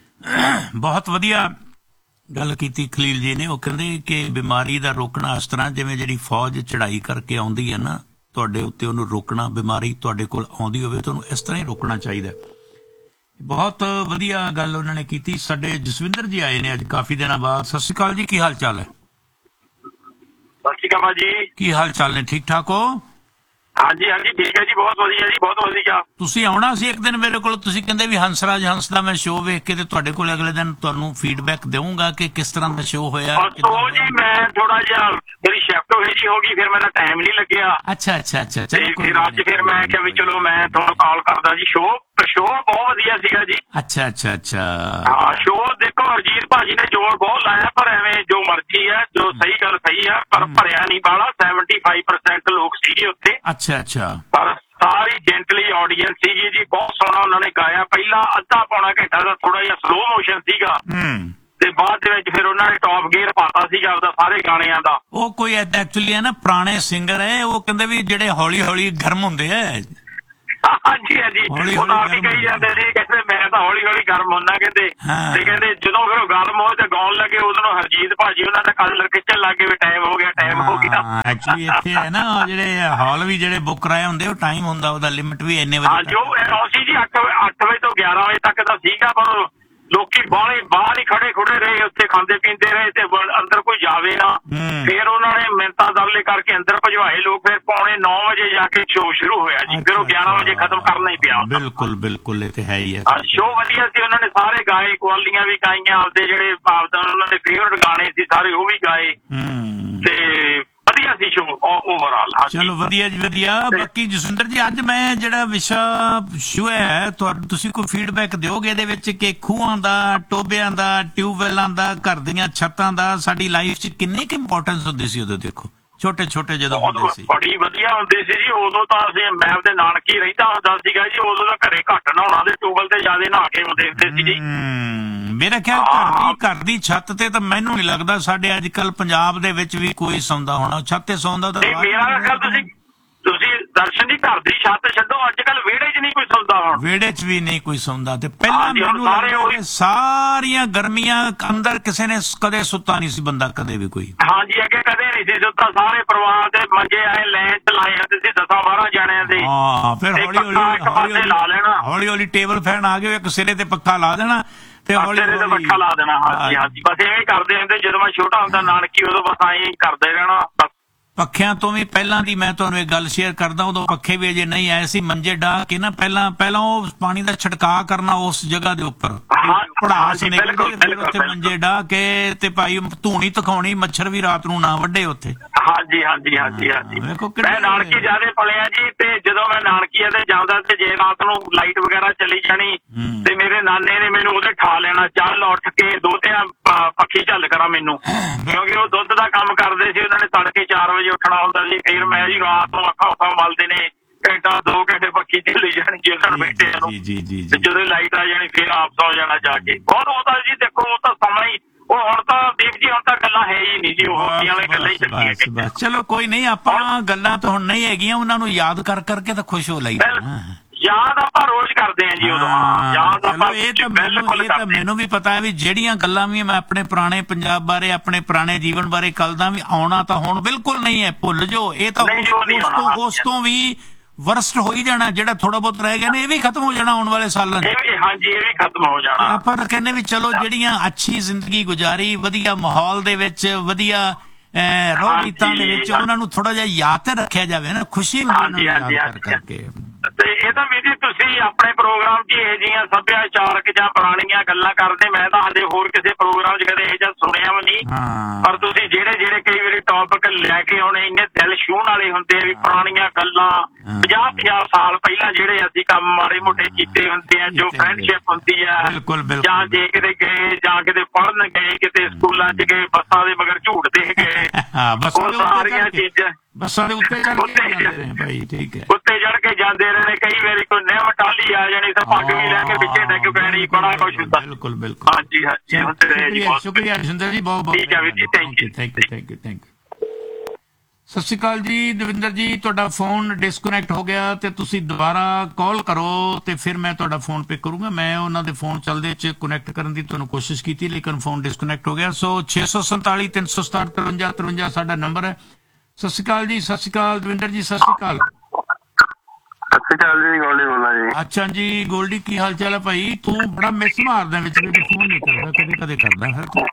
you. बहुत ਵਧੀਆ ਗੱਲ ਕੀਤੀ ਖਲੀਲ ਜੀ ਨੇ। ਉਹ ਕਹਿੰਦੇ ਕਿ ਬਿਮਾਰੀ ਦਾ ਰੋਕਣਾ ਇਸ ਤਰ੍ਹਾਂ ਜਿਵੇਂ ਜਿਹੜੀ ਫੌਜ ਚੜਾਈ ਕਰਕੇ ਆਉਂਦੀ ਹੈ ਨਾ ਤੁਹਾਡੇ ਉੱਤੇ, ਉਹਨੂੰ ਰੋਕਣਾ, ਬਿਮਾਰੀ ਤੁਹਾਡੇ ਕੋਲ ਆਉਂਦੀ ਹੋਵੇ ਤੁਹਾਨੂੰ ਇਸ ਤਰ੍ਹਾਂ ਹੀ ਰੋਕਣਾ ਚਾਹੀਦਾ। ਬਹੁਤ ਵਧੀਆ ਗੱਲ ਉਹਨਾਂ ਨੇ ਕੀਤੀ। ਸਾਡੇ ਜਸਵਿੰਦਰ ਜੀ ਆਏ ਨੇ ਅੱਜ ਕਾਫੀ ਦਿਨਾਂ ਬਾਅਦ। ਸਤਿ ਸ਼੍ਰੀ ਅਕਾਲ ਜੀ, ਕੀ ਹਾਲ ਚਾਲ ਹੈ?
ਸਤਿ ਸ਼੍ਰੀ ਅਕਾਲ ਜੀ,
ਕੀ ਹਾਲ ਚਾਲ ਨੇ? ਠੀਕ ਠਾਕ ਹੋ?
ਹਾਂਜੀ ਹਾਂਜੀ ਠੀਕ ਹੈ ਜੀ, ਬਹੁਤ ਵਧੀਆ ਜੀ, ਬਹੁਤ ਵਧੀਆ।
ਤੁਸੀਂ ਆਉਣਾ ਸੀ ਇੱਕ ਦਿਨ ਮੇਰੇ ਕੋਲ, ਤੁਸੀਂ ਕਹਿੰਦੇ ਵੀ ਹੰਸਰਾਜ ਹੰਸ ਦਾ ਮੈਂ ਸ਼ੋਅ ਵੇਖ ਕੇ ਤੇ ਤੁਹਾਡੇ ਕੋਲ ਅਗਲੇ ਦਿਨ ਤੁਹਾਨੂੰ ਫੀਡਬੈਕ ਦੇਵਾਂਗਾ ਕਿ ਕਿਸ ਤਰ੍ਹਾਂ ਦਾ ਸ਼ੋਅ ਹੋਇਆ।
ਉਹ ਜੀ ਮੈਂ ਥੋੜਾ ਜਿਹਾ ਮੇਰੀ ਸ਼ਿਫਟ ਹੋ ਗਈ, ਫਿਰ ਮੇਰਾ ਟਾਈਮ ਨਹੀਂ ਲੱਗਿਆ।
ਅੱਛਾ ਅੱਛਾ ਅੱਛਾ।
ਫਿਰ ਅੱਜ ਫਿਰ ਮੈਂ ਕਿਹਾ ਵੀ ਚਲੋ ਮੈਂ ਤੁਹਾਨੂੰ ਕਾਲ ਕਰਦਾ ਜੀ। ਸ਼ੋਅ ਬਹੁਤ ਵਧੀਆ ਸੀਗਾ ਜੀ।
ਅੱਛਾ ਅੱਛਾ ਅੱਛਾ।
ਹਾਂ, ਸ਼ੋਅ ਦੇਖੋ ਹਰਜੀਤ ਭਾਜੀ ਨੇ ਜੋਰ ਬਹੁਤ ਲਾਇਆ, ਪਰ ਐਵੇਂ ਜੋ ਮਰਜ਼ੀ ਹੈ, ਜੋ ਸਹੀ ਗੱਲ ਸਹੀ ਹੈ, ਪਰ ਭਰਿਆ ਨਹੀਂ ਬਾਲਾ। 75% ਲੋਕ ਸੀਗੇ ਉੱਥੇ।
ਅੱਛਾ ਅੱਛਾ।
ਪਰ ਸਾਰੀ ਜੈਂਟਲੀ ਆਡੀਅੰਸ ਸੀਗੀ ਜੀ, ਬਹੁਤ ਸੋਹਣਾ ਉਹਨਾਂ ਨੇ ਗਾਇਆ। ਪਹਿਲਾਂ ਅੱਧਾ ਪੌਣਾ ਘੰਟਾ ਦਾ ਥੋੜਾ ਜਿਹਾ ਸਲੋ ਮੋਸ਼ਨ ਸੀਗਾ, ਤੇ ਬਾਅਦ ਦੇ ਵਿੱਚ ਫਿਰ ਉਹਨਾਂ ਨੇ ਟੌਪ ਗੇਅਰ ਪਾਤਾ ਸੀਗਾ ਉਹਦਾ ਸਾਰੇ ਗਾਣਿਆਂ ਦਾ।
ਉਹ ਕੋਈ ਐਕਚੁਅਲੀ ਹੈ ਨਾ ਪੁਰਾਣੇ ਸਿੰਗਰ ਹੈ, ਉਹ ਕਹਿੰਦੇ ਵੀ ਜਿਹੜੇ ਹੌਲੀ ਹੌਲੀ ਗਰਮ ਹੁੰਦੇ ਆ।
ਹਾਂਜੀ ਹਾਂਜੀ, ਉਹ ਤਾਂ ਵੀ ਕਹੀ ਜਾਂਦੇ ਸੀ, ਕਹਿੰਦੇ ਮੈਂ ਤਾਂ ਹੌਲੀ ਹੌਲੀ ਗਰਮ ਹੁੰਦਾ, ਕਹਿੰਦੇ ਤੇ ਕਹਿੰਦੇ ਜਦੋਂ ਫਿਰ ਉਹ ਗਰਮ ਹੋਏ ਤੇ ਗਾਉਣ ਲੱਗੇ, ਉਦੋਂ ਹਰਜੀਤ ਭਾਜੀ ਉਹਨਾਂ ਦਾ ਕਲਰ ਖਿੱਚਣ ਲੱਗ ਗਏ ਵੀ ਟਾਈਮ ਹੋ ਗਿਆ, ਟਾਈਮ ਹੋ ਗਿਆ।
ਐਕਚੁਅਲੀ ਇੱਥੇ ਹੈ ਨਾ ਜਿਹੜੇ ਹਾਲ ਵੀ ਜਿਹੜੇ ਬੁੱਕ ਕਰਾਏ ਹੁੰਦੇ, ਉਹ ਟਾਈਮ ਹੁੰਦਾ, ਉਹਦਾ ਲਿਮਿਟ ਵੀ ਇੰਨੇ ਵਜੇ।
ਜੋ ਅਸੀਂ ਜੀ 8 ਵਜੇ ਤੋਂ 11 ਵਜੇ ਤੱਕ ਦਾ ਸੀਗਾ, ਪਰ ਲੋਕੀ ਬਾਹਰ ਹੀ ਖੜੇ ਰਹੇ ਉੱਥੇ, ਖਾਂਦੇ ਪੀਂਦੇ ਰਹੇ ਤੇ ਅੰਦਰ ਕੋਈ ਜਾਵੇ ਨਾ। ਫਿਰ ਉਹਨਾਂ ਨੇ ਮਿੰਨਤਾਂ ਤਰਲੇ ਕਰਕੇ ਅੰਦਰ ਭਜਵਾਏ ਲੋਕ। ਫਿਰ 9:45 ਵਜੇ ਜਾ ਕੇ ਸ਼ੋਅ ਸ਼ੁਰੂ ਹੋਇਆ ਜੀ, ਫਿਰ ਉਹ 11 ਵਜੇ ਖਤਮ ਕਰਨਾ ਹੀ ਪਿਆ।
ਬਿਲਕੁਲ ਬਿਲਕੁਲ, ਇਹ ਤੇ ਹੈ ਹੀ ਹੈ।
ਸ਼ੋਅ ਵਧੀਆ ਸੀ, ਉਹਨਾਂ ਨੇ ਸਾਰੇ ਗਾਏ, ਕੁਆਲੀਆਂ ਵੀ ਗਾਈਆਂ, ਆਪਦੇ ਜਿਹੜੇ ਉਹਨਾਂ ਦੇ ਫੇਵਰਟ ਗਾਣੇ ਸੀ ਸਾਰੇ ਉਹ ਵੀ ਗਾਏ, ਤੇ ਵਧੀਆ ਸੀ ਸ਼ੋਅ ਓਵਰਆਲ।
ਚਲੋ ਵਧੀਆ ਜੀ ਵਧੀਆ। ਬਾਕੀ ਜਸਵਿੰਦਰ ਜੀ ਅੱਜ ਮੈਂ ਜਿਹੜਾ ਵਿਸ਼ਾ ਸ਼ੋਅ ਹੈ ਤੁਸੀਂ ਕੋਈ ਫੀਡਬੈਕ ਦਿਓਗੇ ਇਹਦੇ ਵਿੱਚ ਕਿ ਖੂਹਾਂ ਦਾ, ਟੋਬਿਆਂ ਦਾ, ਟਿਊਬਵੈਲਾਂ ਦਾ, ਘਰ ਦੀਆਂ ਛੱਤਾਂ ਦਾ ਸਾਡੀ ਲਾਈਫ 'ਚ ਕਿੰਨੀ ਕੁ ਇੰਪੋਰਟੈਂਸ ਹੁੰਦੀ ਸੀ ਉਦੋਂ? ਦੇਖੋ ਛੋਟੇ ਛੋਟੇ ਜਦੋਂ ਹੁੰਦੇ ਸੀ,
ਬੜੀ ਵਧੀਆ ਹੁੰਦੀ ਸੀ ਜੀ। ਉਦੋਂ ਤਾਂ ਅਸੀਂ ਮੈਂ ਆਪਦੇ ਨਾਨਕੀ ਰਹਿੰਦਾ ਹੁੰਦਾ ਸੀਗਾ ਜੀ, ਉਦੋਂ ਤਾਂ ਘਰੇ ਘੱਟ ਨਹਾਉਣਾ ਤੇ ਟਿਊਬਵੈਲ ਤੇ ਜ਼ਿਆਦਾ ਨਹਾ ਕੇ ਹੁੰਦੇ ਸੀ ਜੀ।
ਮੇਰਾ ਖਿਆਲ ਘਰ ਦੀ ਛੱਤ ਤੇ ਤਾਂ ਮੈਨੂੰ ਨਹੀਂ ਲੱਗਦਾ ਸਾਡੇ ਅੱਜ ਕੱਲ ਪੰਜਾਬ ਦੇ ਵਿੱਚ ਵੀ ਕੋਈ ਸੌਂਦਾ ਹੋਣਾ। ਛੱਤ ਤੇ ਸੌਂਦਾ ਤਾਂ
ਮੇਰਾ ਖਿਆਲ ਤੁਸੀਂ ਦਰਸ਼ਨ ਦੀ ਘਰ ਦੀ ਛੱਤ ਛੱਡੋ, ਅੱਜ ਕੱਲ ਵਿਹੜੇ 'ਚ ਨਹੀਂ ਕੋਈ ਸੌਂਦਾ। ਹੁਣ
ਵਿਹੜੇ 'ਚ ਵੀ ਨਹੀਂ ਕੋਈ ਸੌਂਦਾ। ਤੇ ਪਹਿਲਾਂ ਮੈਨੂੰ ਲੱਗਦਾ ਸਾਰੀਆਂ ਗਰਮੀਆਂ ਅੰਦਰ ਕਿਸੇ ਨੇ ਕਦੇ ਸੁੱਤਾ ਨਹੀਂ ਸੀ ਬੰਦਾ, ਕਦੇ ਵੀ ਕੋਈ।
ਹਾਂਜੀ, ਅੱਗੇ ਕਦੇ ਨਹੀਂ ਸੀ ਸੁੱਤਾ। ਸਾਰੇ ਪਰਿਵਾਰ ਦੇ ਮੰਜੇ ਆਏ ਲਾਈਨ 'ਚ ਲਾਏ ਜਾਂਦੇ ਸੀ 10-12 ਜਣਿਆਂ ਦੇ।
ਹਾਂ, ਫਿਰ ਹੌਲੀ ਹੌਲੀ ਟੇਬਲ ਫੈਨ ਆ ਗਏ, ਇੱਕ ਸਿਰੇ ਤੇ ਪੱਖਾ ਲਾ ਦੇਣਾ ਤੇ ਹੌਲੀ ਹੌਲੀ
ਪੱਖਾ ਲਾ ਦੇਣਾ। ਹਾਂਜੀ ਹਾਂਜੀ, ਬਸ ਇਵੇਂ ਕਰਦੇ ਹੁੰਦੇ। ਜਦੋਂ ਮੈਂ ਛੋਟਾ ਹੁੰਦਾ ਨਾਨਕੀ, ਉਦੋਂ ਬਸ ਐਂ ਕਰਦੇ ਰਹਿਣਾ।
ਪੱਖਿਆਂ ਤੋਂ ਵੀ ਪਹਿਲਾਂ ਦੀ ਮੈਂ ਤੁਹਾਨੂੰ ਇੱਕ ਗੱਲ ਸ਼ੇਅਰ ਕਰਦਾ, ਉਦੋਂ ਪੱਖੇ ਵੀ ਅਜੇ ਨਹੀਂ ਆਏ ਸੀ। ਮੰਜੇ ਡਾਹ ਕੇ ਨਾ ਪਹਿਲਾਂ ਉਹ ਪਾਣੀ ਦਾ ਛਿੜਕਾਅ ਕਰਨਾ ਉਸ ਜਗ੍ਹਾ ਦੇ ਉੱਪਰ, ਭੜਾਸ ਨਿਕਲਦੀ, ਫਿਰ ਉੱਥੇ ਮੰਜੇ ਡਾਹ ਕੇ ਤੇ ਭਾਈ ਧੂਣੀ ਤਖਾਉਣੀ, ਮੱਛਰ ਵੀ ਰਾਤ ਨੂੰ ਨਾ ਵੱਢੇ ਉੱਥੇ।
ਹਾਂਜੀ ਹਾਂਜੀ ਹਾਂਜੀ ਹਾਂਜੀ, ਮੈਂ ਨਾਨਕੀ ਜਿਆਦੇ ਪਲਿਆ ਜੀ। ਤੇ ਜਦੋਂ ਮੈਂ ਨਾਨਕੀ ਤੇ ਜਾਂਦਾ ਤੇ ਜੇ ਰਾਤ ਨੂੰ ਲਾਈਟ ਵਗੈਰਾ ਚਲੀ ਜਾਣੀ ਤੇ ਮੇਰੇ ਨਾਨੇ ਨੇ ਮੈਨੂੰ ਉਹਦੇ ਠਾ ਲੈਣਾ, ਚੱਲ ਉੱਠ ਕੇ ਦੋਤੇ ਪੱਖੀ ਝੱਲ ਕਰਾਂ ਮੈਨੂੰ, ਕਿਉਂਕਿ ਉਹ ਦੁੱਧ ਦਾ ਕੰਮ ਕਰਦੇ ਸੀ। ਉਹਨਾਂ ਨੇ ਤੜਕੇ 4 ਵਜੇ ਉੱਠਣਾ ਹੁੰਦਾ ਸੀ। ਫਿਰ ਮੈਂ ਜੀ ਰਾਤ ਨੂੰ ਅੱਖਾਂ ਮਲਦੇ ਨੇ, ਘੰਟਾ 2 ਘੰਟੇ ਪੱਖੀ ਝੱਲੀ ਜਾਣੀ ਜੀ ਉਹਨਾਂ ਬੈਠੇ ਨੂੰ। ਜਦੋਂ ਲਾਈਟ ਆ ਜਾਣੀ ਫਿਰ ਆਪ ਸੌ ਜਾਣਾ ਜਾ ਕੇ। ਬਹੁਤ ਉਹਦਾ ਜੀ ਦੇਖੋ, ਉਹ ਤਾਂ ਸਮਾਂ ਹੀ ਉਹ ਹੁਣ ਤਾਂ ਦੇਖ ਜੀ, ਹੁਣ ਤਾਂ ਗੱਲਾਂ ਹੈ ਹੀ ਨਹੀਂ ਜੀ, ਉਹ ਵਾਲੇ ਗੱਲਾਂ ਹੀ ਚੱਲੀਆਂ।
ਚਲੋ ਕੋਈ ਨਹੀਂ, ਆਪਾਂ ਗੱਲਾਂ ਤਾਂ ਹੁਣ ਨਹੀਂ ਹੈਗੀਆਂ, ਉਹਨਾਂ ਨੂੰ ਯਾਦ ਕਰ ਕਰਕੇ ਤਾਂ ਖੁਸ਼ ਹੋ ਲਈਦਾ।
ਯਾਦ ਆਪਾਂ ਰੋਜ਼ ਕਰਦੇ ਹਾਂ ਜੀ ਉਦੋਂ। ਯਾਦ ਆਪਾਂ
ਮੈਨੂੰ ਵੀ ਪਤਾ ਹੈ ਵੀ ਜਿਹੜੀਆਂ ਗੱਲਾਂ ਵੀ ਮੈਂ ਆਪਣੇ ਪੁਰਾਣੇ ਪੰਜਾਬ ਬਾਰੇ, ਆਪਣੇ ਪੁਰਾਣੇ ਜੀਵਨ ਬਾਰੇ ਕਰਦਾ ਵੀ, ਆਉਣਾ ਤਾਂ ਹੁਣ ਬਿਲਕੁਲ ਨਹੀਂ ਹੈ, ਭੁੱਲ ਜਾਓ। ਇਹ ਤਾਂ ਉਸ ਤੋਂ ਵੀ ਵਰਸਟ ਹੋ ਹੀ ਜਾਣਾ। ਜਿਹੜਾ ਥੋੜਾ ਬਹੁਤ ਰਹਿ ਗਿਆ ਨੇ ਇਹ ਵੀ ਖਤਮ ਹੋ ਜਾਣਾ ਆਉਣ ਵਾਲੇ ਸਾਲਾਂ 'ਚ।
ਹਾਂਜੀ, ਇਹ ਵੀ ਖਤਮ ਹੋ ਜਾਣਾ।
ਆਪਾਂ ਤਾਂ ਕਹਿੰਦੇ ਵੀ ਚਲੋ ਜਿਹੜੀਆਂ ਅੱਛੀ ਜ਼ਿੰਦਗੀ ਗੁਜ਼ਾਰੀ, ਵਧੀਆ ਮਾਹੌਲ ਦੇ ਵਿੱਚ, ਵਧੀਆ ਰੋਹ ਰੀਤਾਂ ਦੇ ਵਿੱਚ, ਉਹਨਾਂ ਨੂੰ ਥੋੜਾ ਜਿਹਾ ਯਾਦ ਤੇ ਰੱਖਿਆ ਜਾਵੇ ਨਾ, ਖੁਸ਼ੀ ਹੁੰਦੀ ਯਾਦ ਕਰਕੇ।
ਤੇ ਇਹ ਤਾਂ ਵੀ ਜੀ ਤੁਸੀਂ ਆਪਣੇ ਪ੍ਰੋਗਰਾਮ 'ਚ ਇਹ ਜਿਹੀਆਂ ਸੱਭਿਆਚਾਰਕ ਜਾਂ ਪੁਰਾਣੀਆਂ ਗੱਲਾਂ ਕਰਦੇ, ਮੈਂ ਤਾਂ ਹਜੇ ਹੋਰ ਕਿਸੇ ਪ੍ਰੋਗਰਾਮ 'ਚ ਕਦੇ ਇਹ ਜਿਹਾ ਸੁਣਿਆ ਵੀ ਨਹੀਂ। ਪਰ ਤੁਸੀਂ ਜਿਹੜੇ ਕਈ ਵਾਰੀ ਟੌਪਿਕ ਲੈ ਕੇ ਆਉਣੇ ਇੰਨੇ ਦਿਲ ਛੂਹਣ ਵਾਲੇ ਹੁੰਦੇ ਆ ਵੀ ਪੁਰਾਣੀਆਂ ਗੱਲਾਂ 50 ਸਾਲ ਪਹਿਲਾਂ ਜਿਹੜੇ ਅਸੀਂ ਕੰਮ ਮਾੜੇ ਮੋਟੇ ਕੀਤੇ ਹੁੰਦੇ ਆ, ਜੋ ਫਰੈਂਡਸ਼ਿਪ ਹੁੰਦੀ ਆ, ਜਾਂ ਜੇ ਕਿਤੇ ਗਏ ਜਾਂ ਕਿਤੇ ਪੜ੍ਹਨ ਗਏ, ਕਿਤੇ ਸਕੂਲਾਂ 'ਚ ਗਏ, ਬੱਸਾਂ ਦੇ ਮਗਰ ਝੂਟਦੇ ਗਏ, ਉਹ ਸਾਰੀਆਂ ਚੀਜ਼ਾਂ
ਬੱਸਾਂ ਦੇ ਉੱਤੇ
ਚੜ ਕੇ ਜਾਂਦੇ ਰਹੇ। ਕਈ ਵਾਰੀ ਕੋਈ ਨਿੰਮ ਟਾਲੀ ਆ ਜਾਣੀ ਤਾਂ ਪੱਗ ਵੀ ਲੈ ਕੇ ਪਿੱਛੇ ਡਿੱਗ ਪੈਣੀ, ਬੜਾ ਕੁਛ ਹੁੰਦਾ।
ਬਿਲਕੁਲ ਬਿਲਕੁਲ।
ਹਾਂਜੀ ਹਾਂਜੀ,
ਸ਼ੁਕਰੀਆ ਸੁੰਦਰ ਜੀ, ਬਹੁਤ ਬਹੁਤ।
ਠੀਕ ਹੈ ਵੀਰ ਜੀ, ਥੈਂਕ ਯੂ।
ਸਤਿ ਸ਼੍ਰੀ ਅਕਾਲ ਜੀ ਦਵਿੰਦਰ ਜੀ, ਤੁਹਾਡਾ ਫੋਨ ਡਿਸਕਨੈਕਟ ਹੋ ਗਿਆ ਤੇ ਤੁਸੀਂ ਦੁਬਾਰਾ ਕਾਲ ਕਰੋ ਤੇ ਫਿਰ ਮੈਂ ਤੁਹਾਡਾ ਫੋਨ ਪਿਕ ਕਰੂੰਗਾ। ਮੈਂ ਉਹਨਾਂ ਦੇ ਫੋਨ ਚੱਲਦੇ 'ਚ ਕਨੈਕਟ ਕਰਨ ਦੀ ਤੁਹਾਨੂੰ ਕੋਸ਼ਿਸ਼ ਕੀਤੀ, ਲੇਕਿਨ ਫੋਨ ਡਿਸਕਨੈਕਟ ਹੋ ਗਿਆ। ਸੋ 647 367 53 53 ਸਾਡਾ ਨੰਬਰ ਹੈ। ਸਤਿ ਸ਼੍ਰੀ ਅਕਾਲ ਜੀ। ਸਤਿ ਸ਼੍ਰੀ ਅਕਾਲ ਦਵਿੰਦਰ ਜੀ, ਸਤਿ ਸ਼੍ਰੀ ਅਕਾਲ।
ਸਤਿ ਸ਼੍ਰੀ ਅਕਾਲ ਜੀ, ਗੋਲਡੀ ਬੋਲਦਾ ਜੀ।
ਅੱਛਾ ਜੀ ਗੋਲਡੀ, ਕੀ ਹਾਲ ਚਾਲ ਹੈ ਭਾਈ? ਤੂੰ ਬੜਾ ਮਿਸ ਮਾਰਦਾ ਵਿੱਚ, ਫੋਨ ਨਹੀਂ ਕਰਦਾ, ਕਦੇ ਕਦੇ ਕਰਦਾ ਫਿਰ ਤੂੰ।